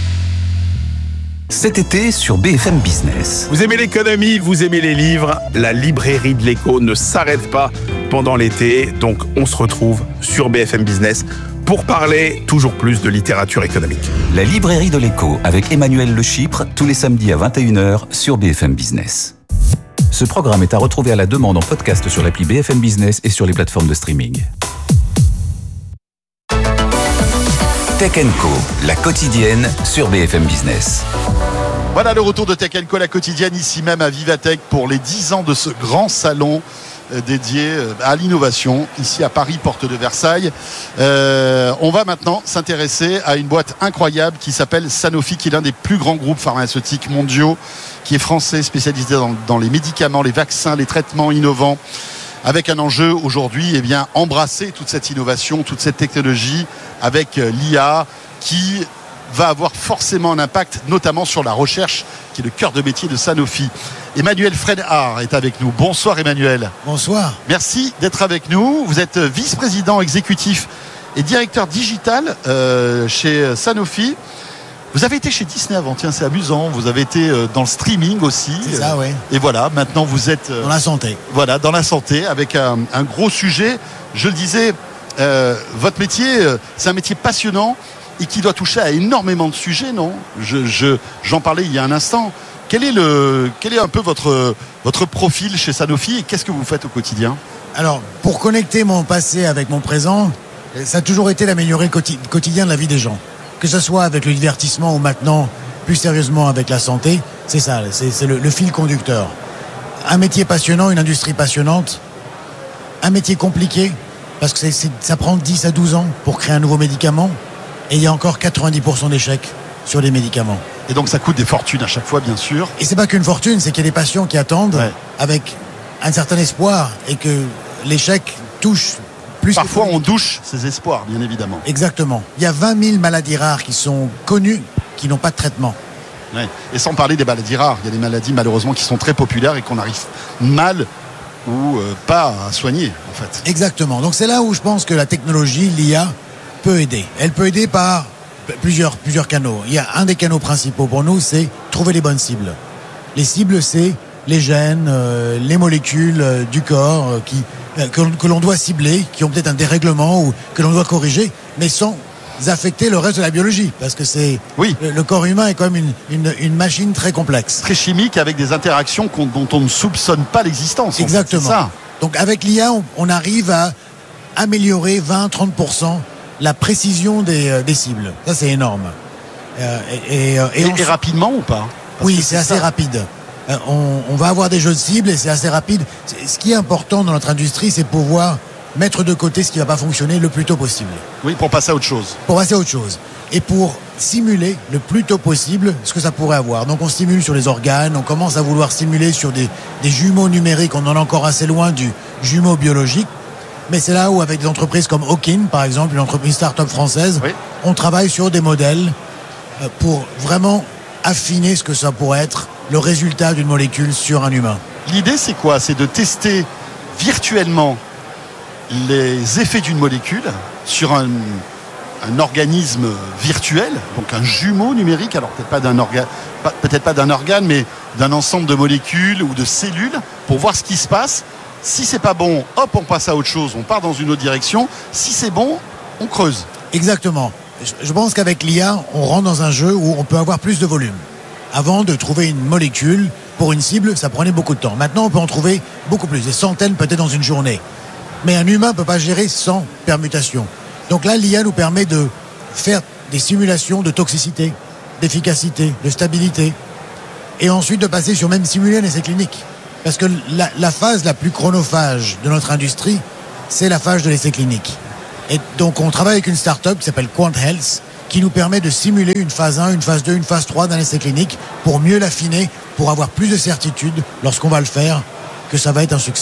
Cet été sur BFM Business. Vous aimez l'économie, vous aimez les livres, la librairie de l'écho ne s'arrête pas pendant l'été. Donc on se retrouve sur BFM Business pour parler toujours plus de littérature économique. La librairie de l'écho avec Emmanuel Le Chypre, tous les samedis à 21h sur BFM Business. Ce programme est à retrouver à la demande en podcast sur l'appli BFM Business et sur les plateformes de streaming. Tech & Co, la quotidienne sur BFM Business. Voilà le retour de Tech & Co, la quotidienne, ici même à Vivatech pour les 10 ans de ce grand salon dédié à l'innovation, ici à Paris, porte de Versailles. On va maintenant s'intéresser à une boîte incroyable qui s'appelle Sanofi, qui est l'un des plus grands groupes pharmaceutiques mondiaux, qui est français, spécialisé dans les médicaments, les vaccins, les traitements innovants, avec un enjeu aujourd'hui, embrasser toute cette innovation, toute cette technologie avec l'IA qui va avoir forcément un impact, notamment sur la recherche, qui est le cœur de métier de Sanofi. Emmanuel Frenard est avec nous. Bonsoir Emmanuel. Bonsoir. Merci d'être avec nous. Vous êtes vice-président exécutif et directeur digital chez Sanofi. Vous avez été chez Disney avant, tiens, c'est amusant. Vous avez été dans le streaming aussi. C'est ça, oui. Et voilà, maintenant vous êtes... dans la santé. Voilà, dans la santé, avec un gros sujet. Je le disais, votre métier, c'est un métier passionnant et qui doit toucher à énormément de sujets, non ? J'en parlais il y a un instant. Quel est un peu votre profil chez Sanofi et qu'est-ce que vous faites au quotidien ? Alors, pour connecter mon passé avec mon présent, ça a toujours été d'améliorer le quotidien de la vie des gens. Que ce soit avec le divertissement ou maintenant, plus sérieusement avec la santé, c'est ça, c'est le fil conducteur. Un métier passionnant, une industrie passionnante, un métier compliqué, parce que ça prend 10 à 12 ans pour créer un nouveau médicament, et il y a encore 90% d'échecs sur les médicaments. Et donc ça coûte des fortunes à chaque fois, bien sûr. Et c'est pas qu'une fortune, c'est qu'il y a des patients qui attendent avec un certain espoir et que l'échec touche plus. Parfois on douche ces espoirs, bien évidemment. Exactement. Il y a 20 000 maladies rares qui sont connues, qui n'ont pas de traitement. Ouais. Et sans parler des maladies rares, il y a des maladies malheureusement qui sont très populaires et qu'on arrive mal ou pas à soigner en fait. Exactement. Donc c'est là où je pense que la technologie, l'IA, peut aider. Elle peut aider par plusieurs canaux. Il y a un des canaux principaux pour nous, c'est trouver les bonnes cibles. Les cibles, c'est les gènes, les molécules du corps que l'on doit cibler, qui ont peut-être un dérèglement ou que l'on doit corriger, mais sans affecter le reste de la biologie, parce que le corps humain est quand même une machine très complexe. Très chimique, avec des interactions dont on ne soupçonne pas l'existence. Exactement. En fait, c'est ça. Donc avec l'IA, on arrive à améliorer 20-30% la précision des cibles. Ça, c'est énorme. Et rapidement ou pas ? Oui, c'est assez rapide. On va avoir des jeux de cibles et c'est assez rapide. Ce qui est important dans notre industrie, c'est pouvoir mettre de côté ce qui ne va pas fonctionner le plus tôt possible. Oui, pour passer à autre chose. Pour passer à autre chose. Et pour simuler le plus tôt possible ce que ça pourrait avoir. Donc on simule sur les organes, on commence à vouloir simuler sur des jumeaux numériques. On en est encore assez loin du jumeau biologique. Mais c'est là où, avec des entreprises comme Hawkin, par exemple, une entreprise start-up française, on travaille sur des modèles pour vraiment affiner ce que ça pourrait être le résultat d'une molécule sur un humain. L'idée, c'est quoi ? C'est de tester virtuellement les effets d'une molécule sur un organisme virtuel, donc un jumeau numérique, alors peut-être pas d'un organe, mais d'un ensemble de molécules ou de cellules, pour voir ce qui se passe. Si c'est pas bon, hop, on passe à autre chose, on part dans une autre direction. Si c'est bon, on creuse. Exactement. Je pense qu'avec l'IA, on rentre dans un jeu où on peut avoir plus de volume. Avant de trouver une molécule pour une cible, ça prenait beaucoup de temps. Maintenant, on peut en trouver beaucoup plus, des centaines peut-être dans une journée. Mais un humain ne peut pas gérer 100 permutations. Donc là, l'IA nous permet de faire des simulations de toxicité, d'efficacité, de stabilité, et ensuite de passer sur même simuler un essai clinique. Parce que la phase la plus chronophage de notre industrie, c'est la phase de l'essai clinique. Et donc on travaille avec une start-up qui s'appelle Quant Health, qui nous permet de simuler une phase 1, une phase 2, une phase 3 d'un essai clinique pour mieux l'affiner, pour avoir plus de certitude lorsqu'on va le faire, que ça va être un succès.